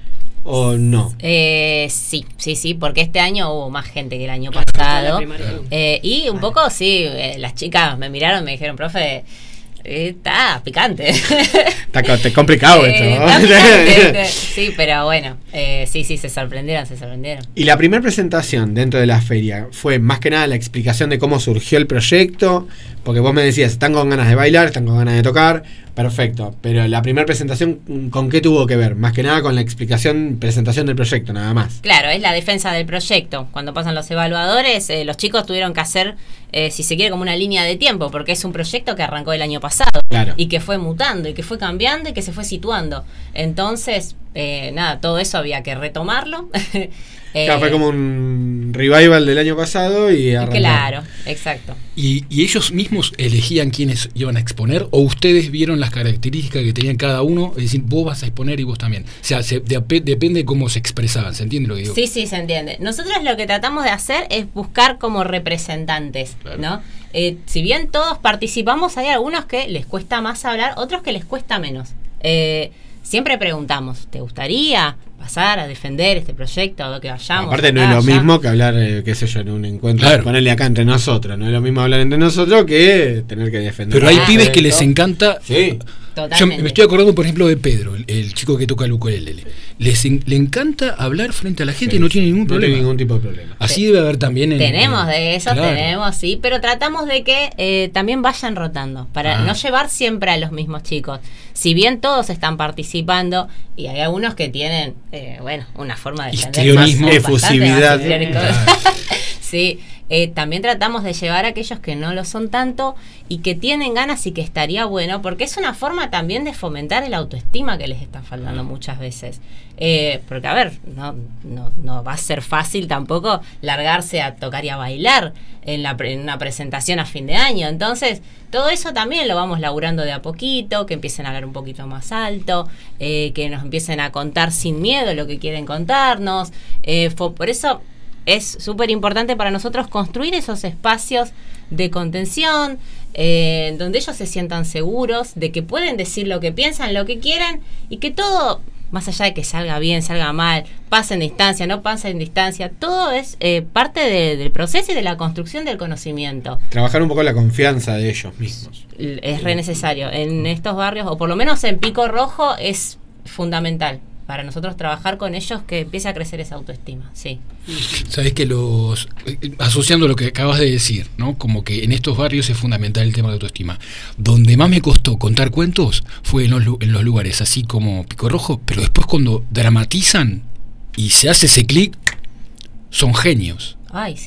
¿O no? Eh, sí, sí, sí, porque este año hubo más gente que el año pasado. Eh, y un poco, sí, eh, las chicas me miraron y me dijeron, profe, eh, está picante. Está, está complicado Eh, esto, ¿no? está picante, sí, pero bueno, eh, sí, sí, se sorprendieron, se sorprendieron. Y la primera presentación dentro de la feria fue más que nada la explicación de cómo surgió el proyecto, porque vos me decías, están con ganas de bailar, están con ganas de tocar, perfecto, pero la primera presentación, ¿con qué tuvo que ver? Más que nada con la explicación, presentación del proyecto, nada más. Claro, es la defensa del proyecto. Cuando pasan los evaluadores, eh, los chicos tuvieron que hacer, eh, si se quiere, como una línea de tiempo, porque es un proyecto que arrancó el año pasado. Claro. Y que fue mutando, y que fue cambiando, y que se fue situando. Entonces, eh, nada, todo eso había que retomarlo. eh, Claro, fue como un revival del año pasado y arrancó. Claro, exacto. ¿Y, ¿Y ellos mismos elegían quiénes iban a exponer? ¿O ustedes vieron las características que tenían cada uno? Es decir, vos vas a exponer y vos también. O sea, se, de, depende de cómo se expresaban. ¿Se entiende lo que digo? Sí, sí, se entiende. Nosotros lo que tratamos de hacer es buscar como representantes, claro. ¿no? Eh, si bien todos participamos, hay algunos que les cuesta más hablar, otros que les cuesta menos. Eh, siempre preguntamos, ¿te gustaría pasar a defender este proyecto o que vayamos? Aparte no acá, es lo allá? mismo que hablar, eh, qué sé yo, en un encuentro, claro. ponerle acá entre nosotros, no es lo mismo hablar entre nosotros que tener que defender. Pero hay Ah, pibes que les esto. encanta. Sí. Totalmente. Yo me estoy acordando, por ejemplo, de Pedro, el, el chico que toca el ukelele. Les en, le encanta hablar frente a la gente Sí. y no tiene ningún No problema. tiene ningún tipo de problema. Así Sí. debe haber también en, Tenemos en- de eso, claro. tenemos, sí, pero tratamos de que eh, también vayan rotando, para Ah. no llevar siempre a los mismos chicos. Si bien todos están participando, y hay algunos que tienen, eh, bueno, una forma de Histrionismo. defender más- bastante Efusividad. más histriónico. Claro. Sí, eh, también tratamos de llevar a aquellos que no lo son tanto y que tienen ganas y que estaría bueno, porque es una forma también de fomentar el autoestima que les está faltando muchas veces. Eh, porque, a ver, no, no, no va a ser fácil tampoco largarse a tocar y a bailar en, la, en una presentación a fin de año. Entonces, todo eso también lo vamos laburando de a poquito, que empiecen a hablar un poquito más alto, eh, que nos empiecen a contar sin miedo lo que quieren contarnos. Eh, fo- por eso es súper importante para nosotros construir esos espacios de contención, eh, donde ellos se sientan seguros de que pueden decir lo que piensan, lo que quieran, y que todo, más allá de que salga bien, salga mal, pase en distancia, no pase en distancia, todo es eh, parte de, del proceso y de la construcción del conocimiento. Trabajar un poco la confianza de ellos mismos. Es re necesario. En estos barrios, o por lo menos en Pico Rojo, es fundamental para nosotros trabajar con ellos, que empiece a crecer esa autoestima, sí. Sabes que los eh, asociando lo que acabas de decir, ¿no? Como que en estos barrios es fundamental el tema de autoestima. Donde más me costó contar cuentos fue en los, lu- en los lugares así como Pico Rojo, pero después cuando dramatizan y se hace ese clic, son genios. Ay, sí.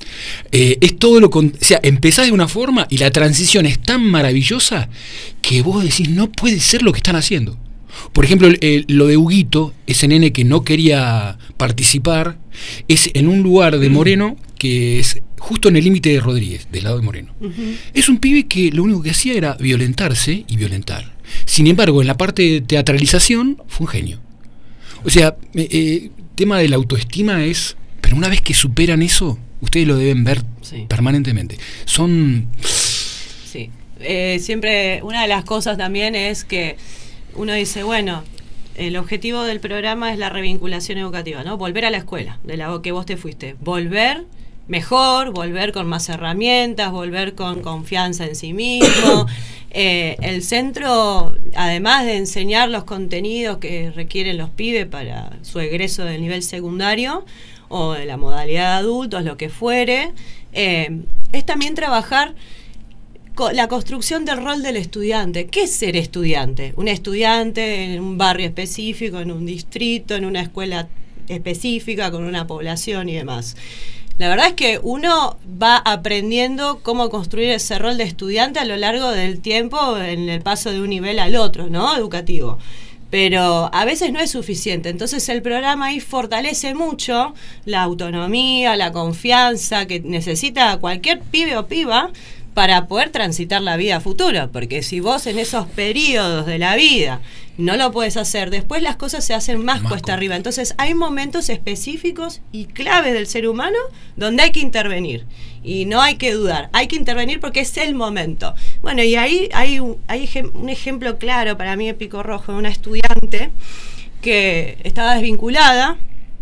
Eh, es todo lo con, o sea, empezás de una forma y la transición es tan maravillosa que vos decís, no puede ser lo que están haciendo. Por ejemplo, el, el, lo de Huguito, ese nene que no quería participar, es en un lugar de Moreno que es justo en el límite de Rodríguez, del lado de Moreno. Uh-huh. Es un pibe que lo único que hacía era violentarse y violentar. Sin embargo, en la parte de teatralización fue un genio. O sea, eh, eh, tema de la autoestima es... Pero una vez que superan eso, ustedes lo deben ver sí. permanentemente. Son... Sí. Eh, siempre, una de las cosas también es que uno dice, bueno, el objetivo del programa es la revinculación educativa, ¿no? Volver a la escuela, de la que vos te fuiste. Volver mejor, volver con más herramientas, volver con confianza en sí mismo. Eh, el centro, además de enseñar los contenidos que requieren los pibes para su egreso del nivel secundario o de la modalidad de adultos, lo que fuere, eh, es también trabajar la construcción del rol del estudiante. ¿Qué es ser estudiante? Un estudiante en un barrio específico, en un distrito, en una escuela específica, con una población y demás. La verdad es que uno va aprendiendo cómo construir ese rol de estudiante a lo largo del tiempo en el paso de un nivel al otro, ¿no? Educativo. Pero a veces no es suficiente. Entonces el programa ahí fortalece mucho la autonomía, la confianza que necesita cualquier pibe o piba para poder transitar la vida futura, porque si vos en esos periodos de la vida no lo puedes hacer, después las cosas se hacen más cuesta arriba. Entonces hay momentos específicos y claves del ser humano donde hay que intervenir y no hay que dudar, hay que intervenir porque es el momento. Bueno, y ahí hay un, hay un ejemplo claro para mí de Pico Rojo, de una estudiante que estaba desvinculada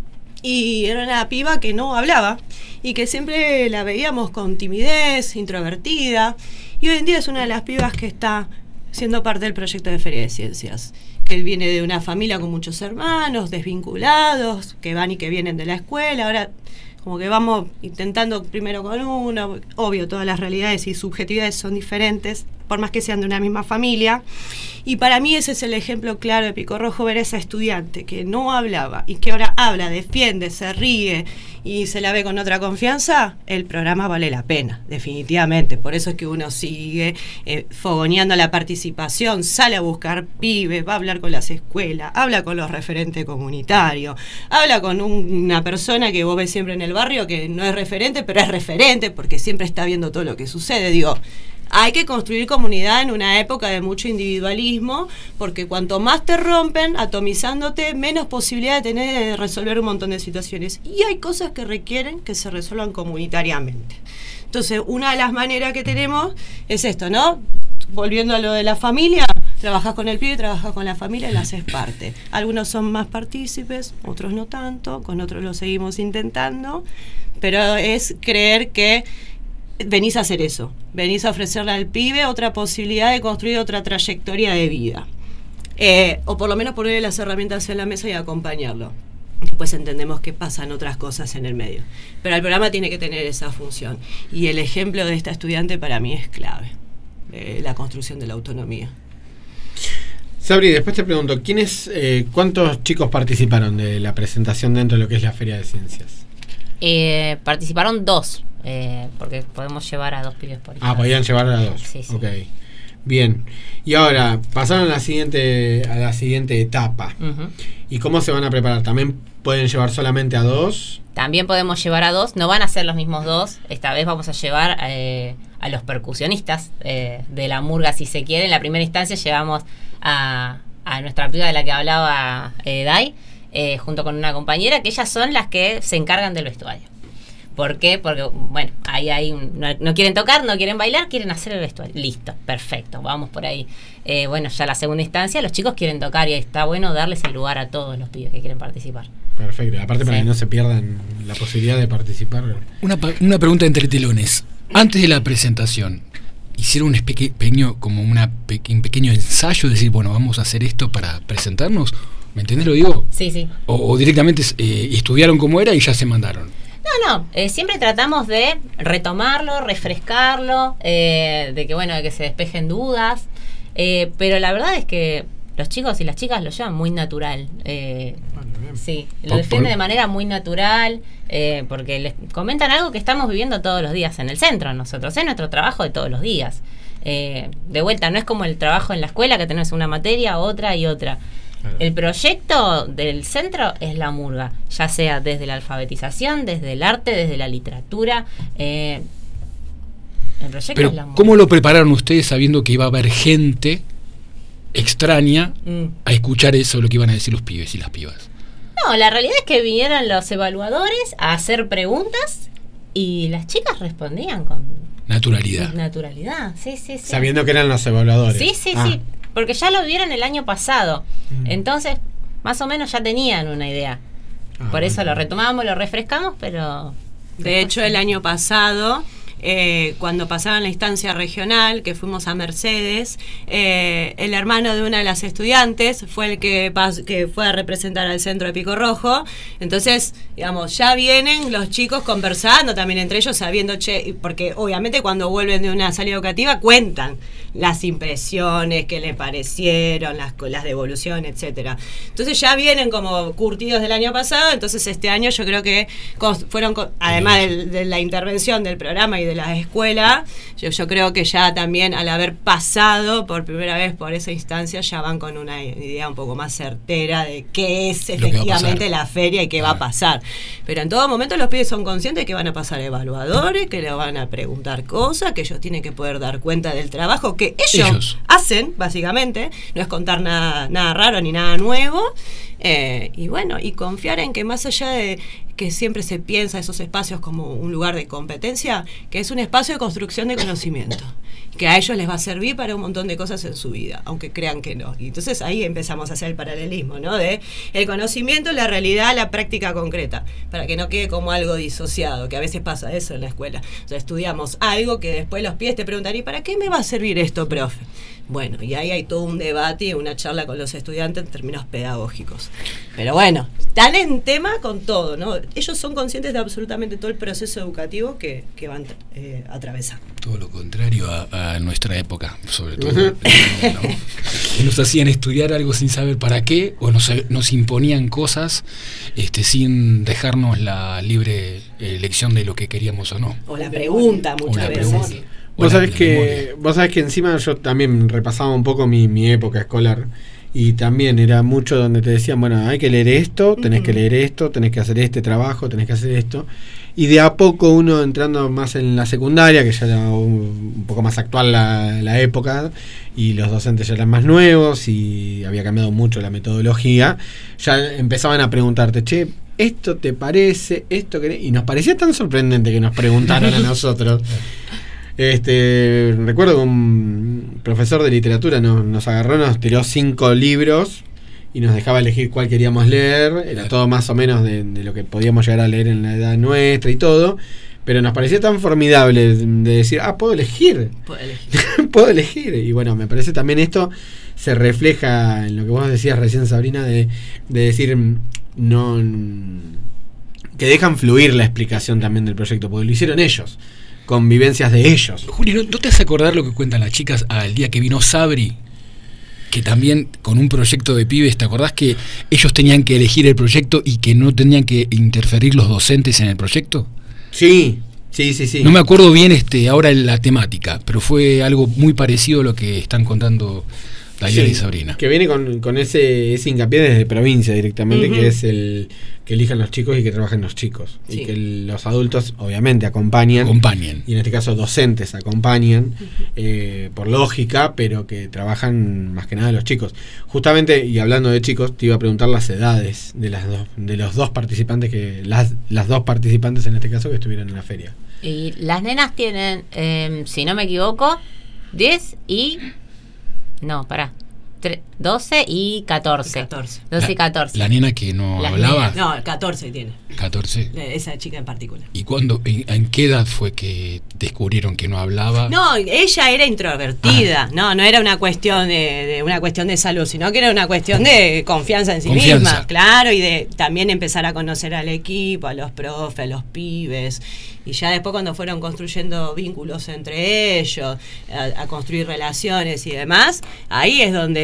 y era una piba que no hablaba y que siempre la veíamos con timidez, introvertida, y hoy en día es una de las pibas que está siendo parte del proyecto de Feria de Ciencias, que él viene de una familia con muchos hermanos, desvinculados, que van y que vienen de la escuela. Ahora como que vamos intentando primero con uno, obvio, todas las realidades y subjetividades son diferentes, por más que sean de una misma familia, y para mí ese es el ejemplo claro de Pico Rojo, ver a esa estudiante que no hablaba y que ahora habla, defiende, se ríe y se la ve con otra confianza. El programa vale la pena, definitivamente. Por eso es que uno sigue eh, fogoneando la participación, sale a buscar pibes, va a hablar con las escuelas, habla con los referentes comunitarios, habla con un, una persona que vos ves siempre en el barrio que no es referente, pero es referente porque siempre está viendo todo lo que sucede. Digo, hay que construir comunidad en una época de mucho individualismo, porque cuanto más te rompen, atomizándote, menos posibilidad de tener de resolver un montón de situaciones. Y hay cosas que requieren que se resuelvan comunitariamente. Entonces, una de las maneras que tenemos es esto, ¿no? Volviendo a lo de la familia, trabajás con el pibe, trabajás con la familia y la haces parte. Algunos son más partícipes, otros no tanto, con otros lo seguimos intentando, pero es creer que venís a hacer eso, venís a ofrecerle al pibe otra posibilidad de construir otra trayectoria de vida, eh, o por lo menos ponerle las herramientas en la mesa y acompañarlo. Después entendemos que pasan otras cosas en el medio, pero el programa tiene que tener esa función, y el ejemplo de esta estudiante para mí es clave, eh, la construcción de la autonomía. Sabri, después te pregunto, ¿quiénes, eh, ¿cuántos chicos participaron de la presentación dentro de lo que es la Feria de Ciencias? Eh, participaron dos. Eh, porque podemos llevar a dos pibes por ahí. Ah, podían llevar a dos. Sí, sí. Ok. Bien. Y ahora, pasaron a la siguiente, a la siguiente etapa. Uh-huh. ¿Y cómo se van a preparar? ¿También pueden llevar solamente a dos? También podemos llevar a dos. No van a ser los mismos dos. Esta vez vamos a llevar eh, a los percusionistas eh, de la murga, si se quiere. En la primera instancia llevamos a, a nuestra piba de la que hablaba eh, Dai, eh, junto con una compañera, que ellas son las que se encargan del vestuario. ¿Por qué? Porque, bueno, ahí hay un, no, no quieren tocar, no quieren bailar, quieren hacer el vestuario. Listo, perfecto, vamos por ahí. Eh, bueno, ya la segunda instancia, los chicos quieren tocar y está bueno darles el lugar a todos los pibes que quieren participar. Perfecto, aparte para sí. que no se pierdan la posibilidad de participar. Una, una pregunta entre telones. Antes de la presentación, ¿hicieron un pequeño, como una peque, un pequeño ensayo? De decir, bueno, vamos a hacer esto para presentarnos. ¿Me entendés lo digo? Sí, sí. O, o directamente eh, estudiaron cómo era y ya se mandaron. No, no, eh, siempre tratamos de retomarlo, refrescarlo, eh, de que bueno, de que se despejen dudas, eh, pero la verdad es que los chicos y las chicas lo llevan muy natural. Eh, Bueno, bien. sí, lo Por- defienden por- de manera muy natural, eh, porque les comentan algo que estamos viviendo todos los días en el centro nosotros, es nuestro trabajo de todos los días. Eh, de vuelta, no es como el trabajo en la escuela que tenés una materia, otra y otra. Claro. El proyecto del centro es la murga, ya sea desde la alfabetización, desde el arte, desde la literatura. Eh, el proyecto Pero es la murga. ¿cómo lo prepararon ustedes sabiendo que iba a haber gente extraña Mm. a escuchar eso, lo que iban a decir los pibes y las pibas? No, la realidad es que vinieron los evaluadores a hacer preguntas y las chicas respondían con Naturalidad. naturalidad. Sí, sí, sí. Sabiendo que eran los evaluadores. Sí, sí, Ah. sí. Porque ya lo vieron el año pasado. Mm. Entonces, más o menos ya tenían una idea. Ah, Por eso bueno. lo retomamos, lo refrescamos, pero... De hecho, el año pasado, eh, cuando pasaban la instancia regional, que fuimos a Mercedes, eh, el hermano de una de las estudiantes fue el que, pas- que fue a representar al centro de Pico Rojo. Entonces, digamos, ya vienen los chicos conversando también entre ellos, sabiendo, che, porque obviamente cuando vuelven de una salida educativa cuentan las impresiones, que les parecieron, las, las devoluciones, etcétera. Entonces ya vienen como curtidos del año pasado, entonces este año yo creo que cos- fueron, co- además del- de la intervención del programa y de la escuela, yo, yo creo que ya también al haber pasado por primera vez por esa instancia, ya van con una idea un poco más certera de qué es Lo que va a efectivamente pasar. la feria y qué va a Claro. pasar. Pero en todo momento los pibes son conscientes que van a pasar evaluadores, que le van a preguntar cosas, que ellos tienen que poder dar cuenta del trabajo que ellos, Ellos. hacen, básicamente. No es contar nada, nada raro ni nada nuevo. Eh, y bueno, y confiar en que más allá de que siempre se piensa esos espacios como un lugar de competencia, que es un espacio de construcción de conocimiento, que a ellos les va a servir para un montón de cosas en su vida, aunque crean que no. Y entonces ahí empezamos a hacer el paralelismo, ¿no? De el conocimiento, la realidad, la práctica concreta, para que no quede como algo disociado, que a veces pasa eso en la escuela. O sea, estudiamos algo que después los pies te preguntan, ¿y para qué me va a servir esto, profe? Bueno, y ahí hay todo un debate y una charla con los estudiantes en términos pedagógicos. Pero bueno, están en tema con todo, ¿no? Ellos son conscientes de absolutamente todo el proceso educativo que, que van eh, atravesando. Todo lo contrario a, a nuestra época, sobre todo. ¿no? Que nos hacían estudiar algo sin saber para qué, o nos, nos imponían cosas este, sin dejarnos la libre elección de lo que queríamos o no. O la pregunta O muchas la veces. pregunta. O Vos la- sabés la que, memoria. vos sabés que encima yo también repasaba un poco mi, mi época escolar y también era mucho donde te decían, bueno, hay que leer esto, tenés Ujú. que leer esto, tenés que hacer este trabajo, tenés que hacer esto. Y de a poco uno entrando más en la secundaria, que ya era un, un poco más actual la, la época, y los docentes ya eran más nuevos y había cambiado mucho la metodología, ya empezaban a preguntarte, che, ¿esto te parece? ¿Esto querés? Y nos parecía tan sorprendente que nos preguntaran a nosotros. Este, recuerdo que un profesor de literatura nos, nos agarró, nos tiró cinco libros y nos dejaba elegir cuál queríamos leer. Era todo más o menos de, de lo que podíamos llegar a leer en la edad nuestra y todo. Pero nos parecía tan formidable de decir, ah, puedo elegir, Puede elegir. puedo elegir. Y bueno, me parece también esto se refleja en lo que vos decías recién, Sabrina, de, de decir, no, que dejan fluir la explicación también del proyecto, porque lo hicieron ellos, con vivencias de ellos. Juli, ¿no, ¿no te hace acordar lo que cuentan las chicas al día que vino Sabri? Que también con un proyecto de pibes, ¿te acordás que ellos tenían que elegir el proyecto y que no tenían que interferir los docentes en el proyecto? Sí, sí, sí, sí. No me acuerdo bien este ahora la temática, pero fue algo muy parecido a lo que están contando Dayana Sí, y Sabrina. que viene con, con ese, ese hincapié desde provincia directamente, Ujú. que es el que elijan los chicos y que trabajen los chicos. Sí. Y que el- los adultos obviamente acompañan. Acompañen. Y en este caso docentes acompañan, eh, por lógica, pero que trabajan más que nada los chicos. Justamente, y hablando de chicos, te iba a preguntar las edades de las dos, de los dos participantes que, las, las dos participantes en este caso que estuvieron en la feria. Y las nenas tienen, eh, si no me equivoco, diez y... No, pará. Tre- doce y catorce. catorce. doce y catorce. La nena que no Las hablaba, nenas, No, catorce tiene. catorce. Esa chica en particular. ¿Y cuándo, en, en qué edad fue que descubrieron que no hablaba? No, ella era introvertida. No, no era una cuestión de, de una cuestión de salud, sino que era una cuestión de confianza en sí Confianza. misma, claro, y de también empezar a conocer al equipo, a los profes, a los pibes. Y ya después cuando fueron construyendo vínculos entre ellos, a, a construir relaciones y demás, ahí es donde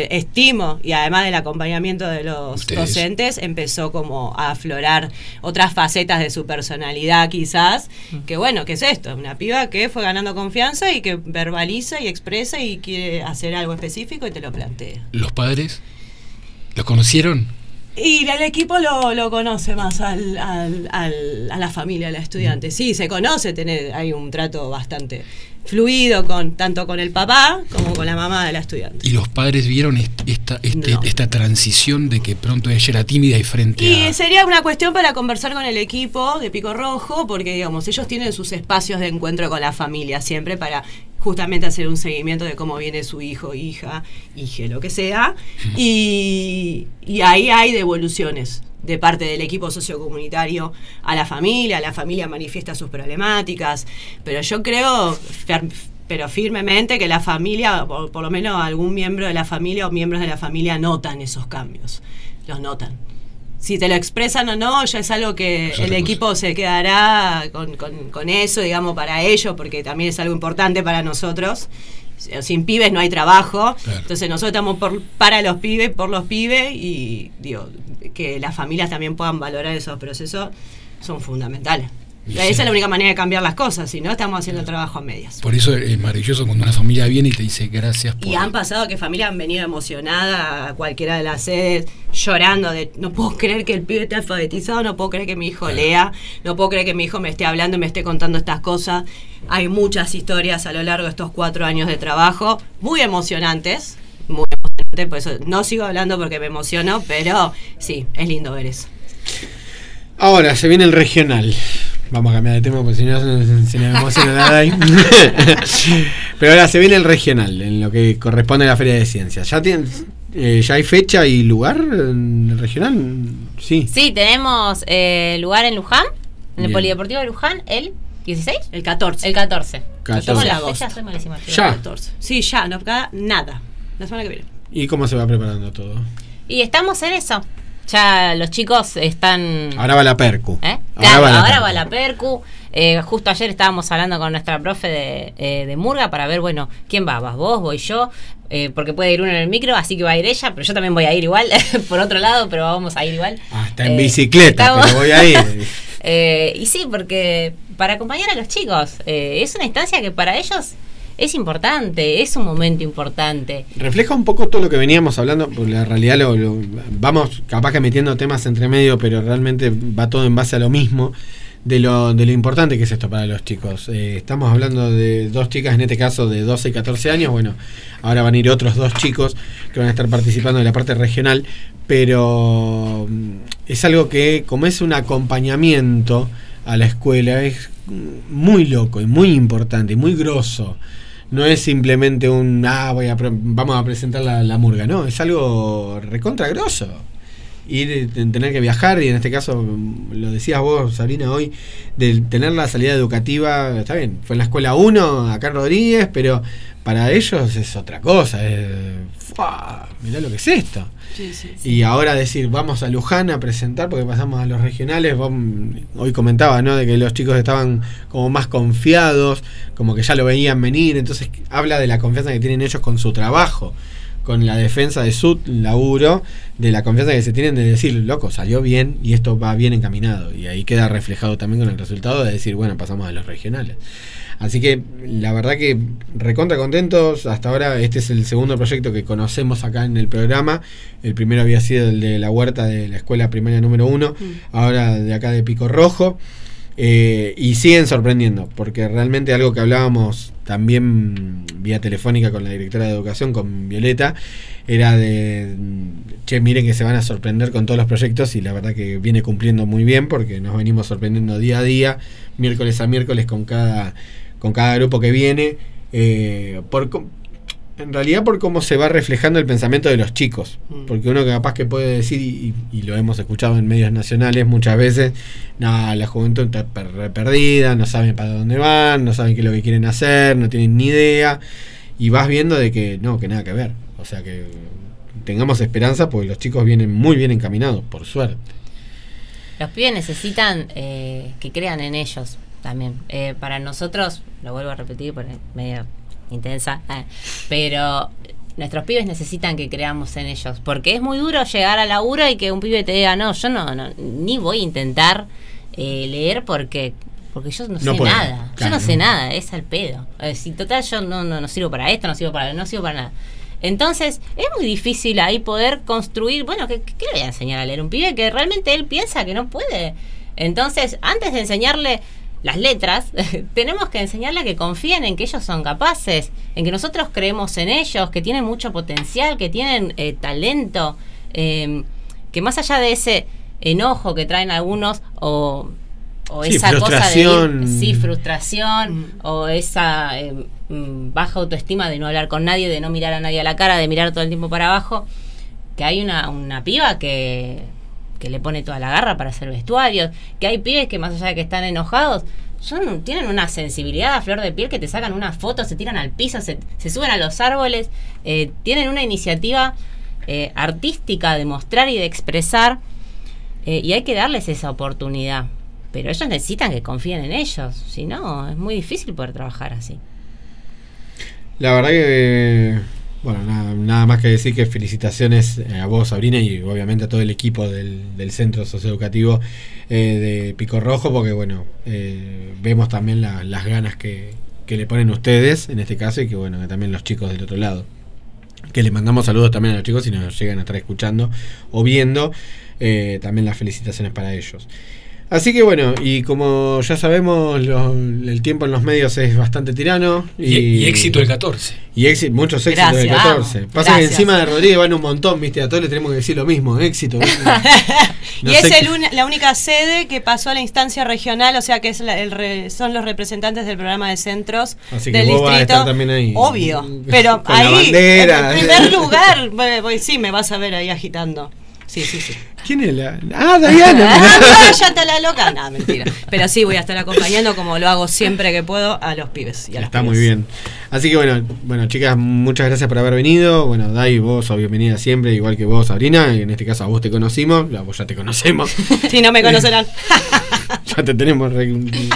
estimo, y además del acompañamiento de los Ustedes. docentes, empezó como a aflorar otras facetas de su personalidad quizás, que bueno, ¿qué es esto? Una piba que fue ganando confianza y que verbaliza y expresa y quiere hacer algo específico y te lo plantea. ¿Los padres los conocieron? Y el equipo lo, lo conoce más al, al, al, a la familia, a la estudiante. Sí, se conoce, tener, hay un trato bastante fluido con tanto con el papá como con la mamá de la estudiante. ¿Y los padres vieron est- esta, este, No. esta transición de que pronto ella era tímida y frente Y a... sería una cuestión para conversar con el equipo de Pico Rojo, porque digamos, ellos tienen sus espacios de encuentro con la familia siempre para justamente hacer un seguimiento de cómo viene su hijo, hija, hije, lo que sea, y, y ahí hay devoluciones de parte del equipo sociocomunitario a la familia, la familia manifiesta sus problemáticas, pero yo creo, fer- pero firmemente, que la familia, por, por lo menos algún miembro de la familia o miembros de la familia notan esos cambios, los notan. Si te lo expresan o no, ya es algo que Es el otra equipo cosa. se quedará con, con, con eso, digamos, para ellos, porque también es algo importante para nosotros. Sin pibes no hay trabajo, Claro. entonces nosotros estamos por, para los pibes, por los pibes, y digo, que las familias también puedan valorar esos procesos son fundamentales. Y Esa sí. es la única manera de cambiar las cosas, si no estamos haciendo el trabajo a medias. Por eso es maravilloso cuando una familia viene y te dice gracias por... Y han pasado que familias han venido emocionadas a cualquiera de las sedes, llorando de no puedo creer que el pibe esté alfabetizado, no puedo creer que mi hijo lea, no puedo creer que mi hijo me esté hablando y me esté contando estas cosas. Hay muchas historias a lo largo de estos cuatro años de trabajo, muy emocionantes, muy emocionantes, por eso no sigo hablando porque me emociono, pero sí, es lindo ver eso. Ahora se viene el regional. Vamos a cambiar de tema porque si no se, se me emociona nada ahí. Pero ahora se viene el regional, en lo que corresponde a la Feria de Ciencias. ¿Ya tienen, eh, ya hay fecha y lugar en el regional? Sí. Sí, tenemos eh, lugar en Luján, en el Bien. Polideportivo de Luján, el dieciséis, El catorce. el catorce. catorce. Somos de la agosto. fecha, soy malísima. chicos. Ya. catorce. Sí, ya, no queda nada. La semana que viene. ¿Y cómo se va preparando todo? Y estamos en eso. Ya los chicos están... Ahora va la Percu. ¿Eh? Ahora Claro, va la ahora Percu. va la Percu. Eh, justo ayer estábamos hablando con nuestra profe de, eh, de Murga para ver, bueno, ¿quién va? ¿Vas vos? ¿Voy yo? Eh, porque puede ir uno en el micro, así que va a ir ella, pero yo también voy a ir igual, por otro lado, pero vamos a ir igual. Hasta en Eh, bicicleta, estamos- pero voy a ir. Eh, y sí, porque para acompañar a los chicos, eh, es una instancia que para ellos es importante, es un momento importante. Refleja un poco todo lo que veníamos hablando, porque la realidad lo, lo- vamos capaz que metiendo temas entre medio, pero realmente va todo en base a lo mismo, de lo, de lo importante que es esto para los chicos. Eh, estamos hablando de dos chicas, en este caso de doce y catorce años, bueno, ahora van a ir otros dos chicos que van a estar participando de la parte regional, pero mm, es algo que, como es un acompañamiento a la escuela, es muy loco y muy importante y muy grosso. No es simplemente un, ah, voy a pre- vamos a presentar la, la murga, no, es algo recontra grosso. Ir, eh, tener que viajar, y en este caso, mm, lo decías vos, Sabrina, hoy, de tener la salida educativa, está bien, fue en la escuela uno, acá en Rodríguez, pero para ellos es otra cosa, es, ¡fua! Mirá lo que es esto. Sí, sí, sí. Y ahora decir, vamos a Luján a presentar, porque pasamos a los regionales, vos, hoy comentaba, ¿no?, de que los chicos estaban como más confiados, como que ya lo veían venir, entonces habla de la confianza que tienen ellos con su trabajo, con la defensa de su laburo, de la confianza que se tienen de decir, loco, salió bien y esto va bien encaminado, y ahí queda reflejado también con el resultado de decir, bueno, pasamos a los regionales. Así que la verdad que recontra contentos. Hasta ahora este es el segundo proyecto que conocemos acá en el programa. El primero había sido el de la huerta de la escuela primaria número uno, Mm. ahora de acá de Pico Rojo. Eh, y siguen sorprendiendo, porque realmente algo que hablábamos también vía telefónica con la directora de educación, con Violeta, era de, che, miren que se van a sorprender con todos los proyectos, y la verdad que viene cumpliendo muy bien, porque nos venimos sorprendiendo día a día, miércoles a miércoles con cada, con cada grupo que viene, eh, por, co- en realidad por cómo se va reflejando el pensamiento de los chicos, Mm. porque uno capaz que puede decir, y, y lo hemos escuchado en medios nacionales muchas veces, no, la juventud está per- re perdida, no saben para dónde van, no saben qué es lo que quieren hacer, no tienen ni idea, y vas viendo de que no, que nada que ver, o sea que tengamos esperanza, porque los chicos vienen muy bien encaminados, por suerte. Los pibes necesitan eh, que crean en ellos también. Eh, para nosotros, lo vuelvo a repetir porque es medio intensa, eh, pero nuestros pibes necesitan que creamos en ellos, porque es muy duro llegar al laburo y que un pibe te diga, no, yo no, no ni voy a intentar eh, leer porque porque yo no, no sé puedo, nada, claro, yo no sé no. nada, es al pedo. Si total yo no, no, no sirvo para esto, no sirvo para no sirvo para nada. Entonces, es muy difícil ahí poder construir, bueno, ¿qué, qué le voy a enseñar a leer? Un pibe que realmente él piensa que no puede. Entonces, antes de enseñarle las letras, tenemos que enseñarle que confíen en que ellos son capaces, en que nosotros creemos en ellos, que tienen mucho potencial, que tienen eh, talento, eh, que más allá de ese enojo que traen algunos o, o sí, esa cosa de ir, sí, frustración, mm. o esa eh, baja autoestima de no hablar con nadie, de no mirar a nadie a la cara, de mirar todo el tiempo para abajo, que hay una, una piba que... que le pone toda la garra para hacer vestuarios, que hay pibes que más allá de que están enojados, son, tienen una sensibilidad a flor de piel, que te sacan una foto, se tiran al piso, se, se suben a los árboles, eh, tienen una iniciativa eh, artística de mostrar y de expresar, eh, y hay que darles esa oportunidad, pero ellos necesitan que confíen en ellos, si no, es muy difícil poder trabajar así. La verdad que... Bueno, nada, nada más que decir que felicitaciones a vos, Sabrina, y obviamente a todo el equipo del, del Centro Socioeducativo eh, de Pico Rojo, porque bueno, eh, vemos también la, las ganas que, que le ponen ustedes, en este caso, y que bueno, que también los chicos del otro lado. Que les mandamos saludos también a los chicos si nos llegan a estar escuchando o viendo, eh, también las felicitaciones para ellos. Así que bueno, y como ya sabemos, lo, el tiempo en los medios es bastante tirano. Y, y, y éxito el catorce. Y éxito, muchos éxitos del catorce. Pasa Gracias. Que encima de Rodríguez van un montón, viste, a todos le tenemos que decir lo mismo, éxito. No y es el un, la única sede que pasó a la instancia regional, o sea que es la, el re, son los representantes del programa de centros Así del que vos distrito. Vas a estar también ahí. Obvio, pero con ahí, la bandera. en primer lugar, voy, sí, me vas a ver ahí agitando. Sí, sí, sí. ¿Quién es la...? Ah, Diana. Ah, ya está la loca. No, mentira. Pero sí, voy a estar acompañando como lo hago siempre que puedo a los pibes. Y a está pibes. Muy bien. Así que bueno, bueno, chicas, muchas gracias por haber venido. Bueno, Dai, vos sos bienvenida siempre, igual que vos, Sabrina. En este caso a vos te conocimos, a vos ya te conocemos. Si no me conocerán. Ya te tenemos... Re...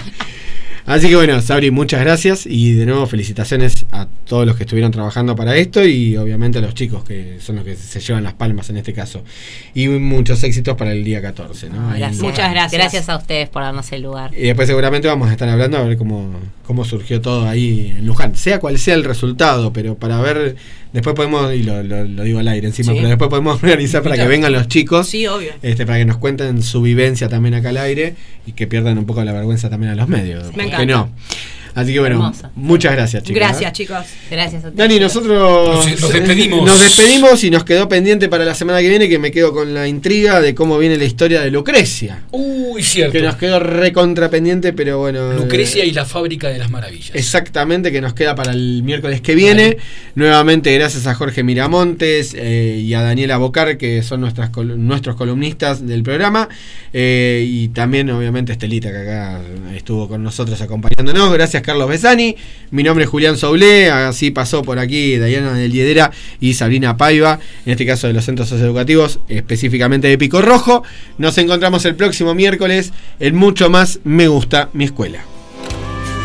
Así que bueno, Sabri, muchas gracias y de nuevo felicitaciones a todos los que estuvieron trabajando para esto y obviamente a los chicos que son los que se llevan las palmas en este caso. Y muchos éxitos para el día catorce, ¿no? Gracias. Muchas gracias. Gracias a ustedes por darnos el lugar. Y después seguramente vamos a estar hablando a ver cómo, cómo surgió todo ahí en Luján, sea cual sea el resultado, pero para ver, después podemos, y lo, lo, lo digo al aire encima, sí. Pero después podemos organizar para que vengan los chicos, sí, obvio. Este, para que nos cuenten su vivencia también acá al aire y que pierdan un poco la vergüenza también a los medios. Me que no. Así que bueno, hermoso. Muchas gracias, chicos. Gracias, ¿eh? chicos. Gracias a ti. Dani, nosotros nos, nos despedimos. Nos despedimos y nos quedó pendiente para la semana que viene, que me quedo con la intriga de cómo viene la historia de Lucrecia. Uy, cierto. Que nos quedó recontra pendiente, pero bueno. Lucrecia eh, y la fábrica de las maravillas. Exactamente, que nos queda para el miércoles que viene. Vale. Nuevamente, gracias a Jorge Miramontes eh, y a Daniela Bocar, que son nuestras nuestros columnistas del programa. Eh, y también, obviamente, Estelita, que acá estuvo con nosotros acompañándonos. Gracias, Carlos Besani. Mi nombre es Julián Soulé. Así pasó por aquí Dayana del Liedera y Sabrina Paiva, en este caso de los centros socioeducativos, específicamente de Pico Rojo. Nos encontramos el próximo miércoles en Mucho Más Me Gusta Mi Escuela.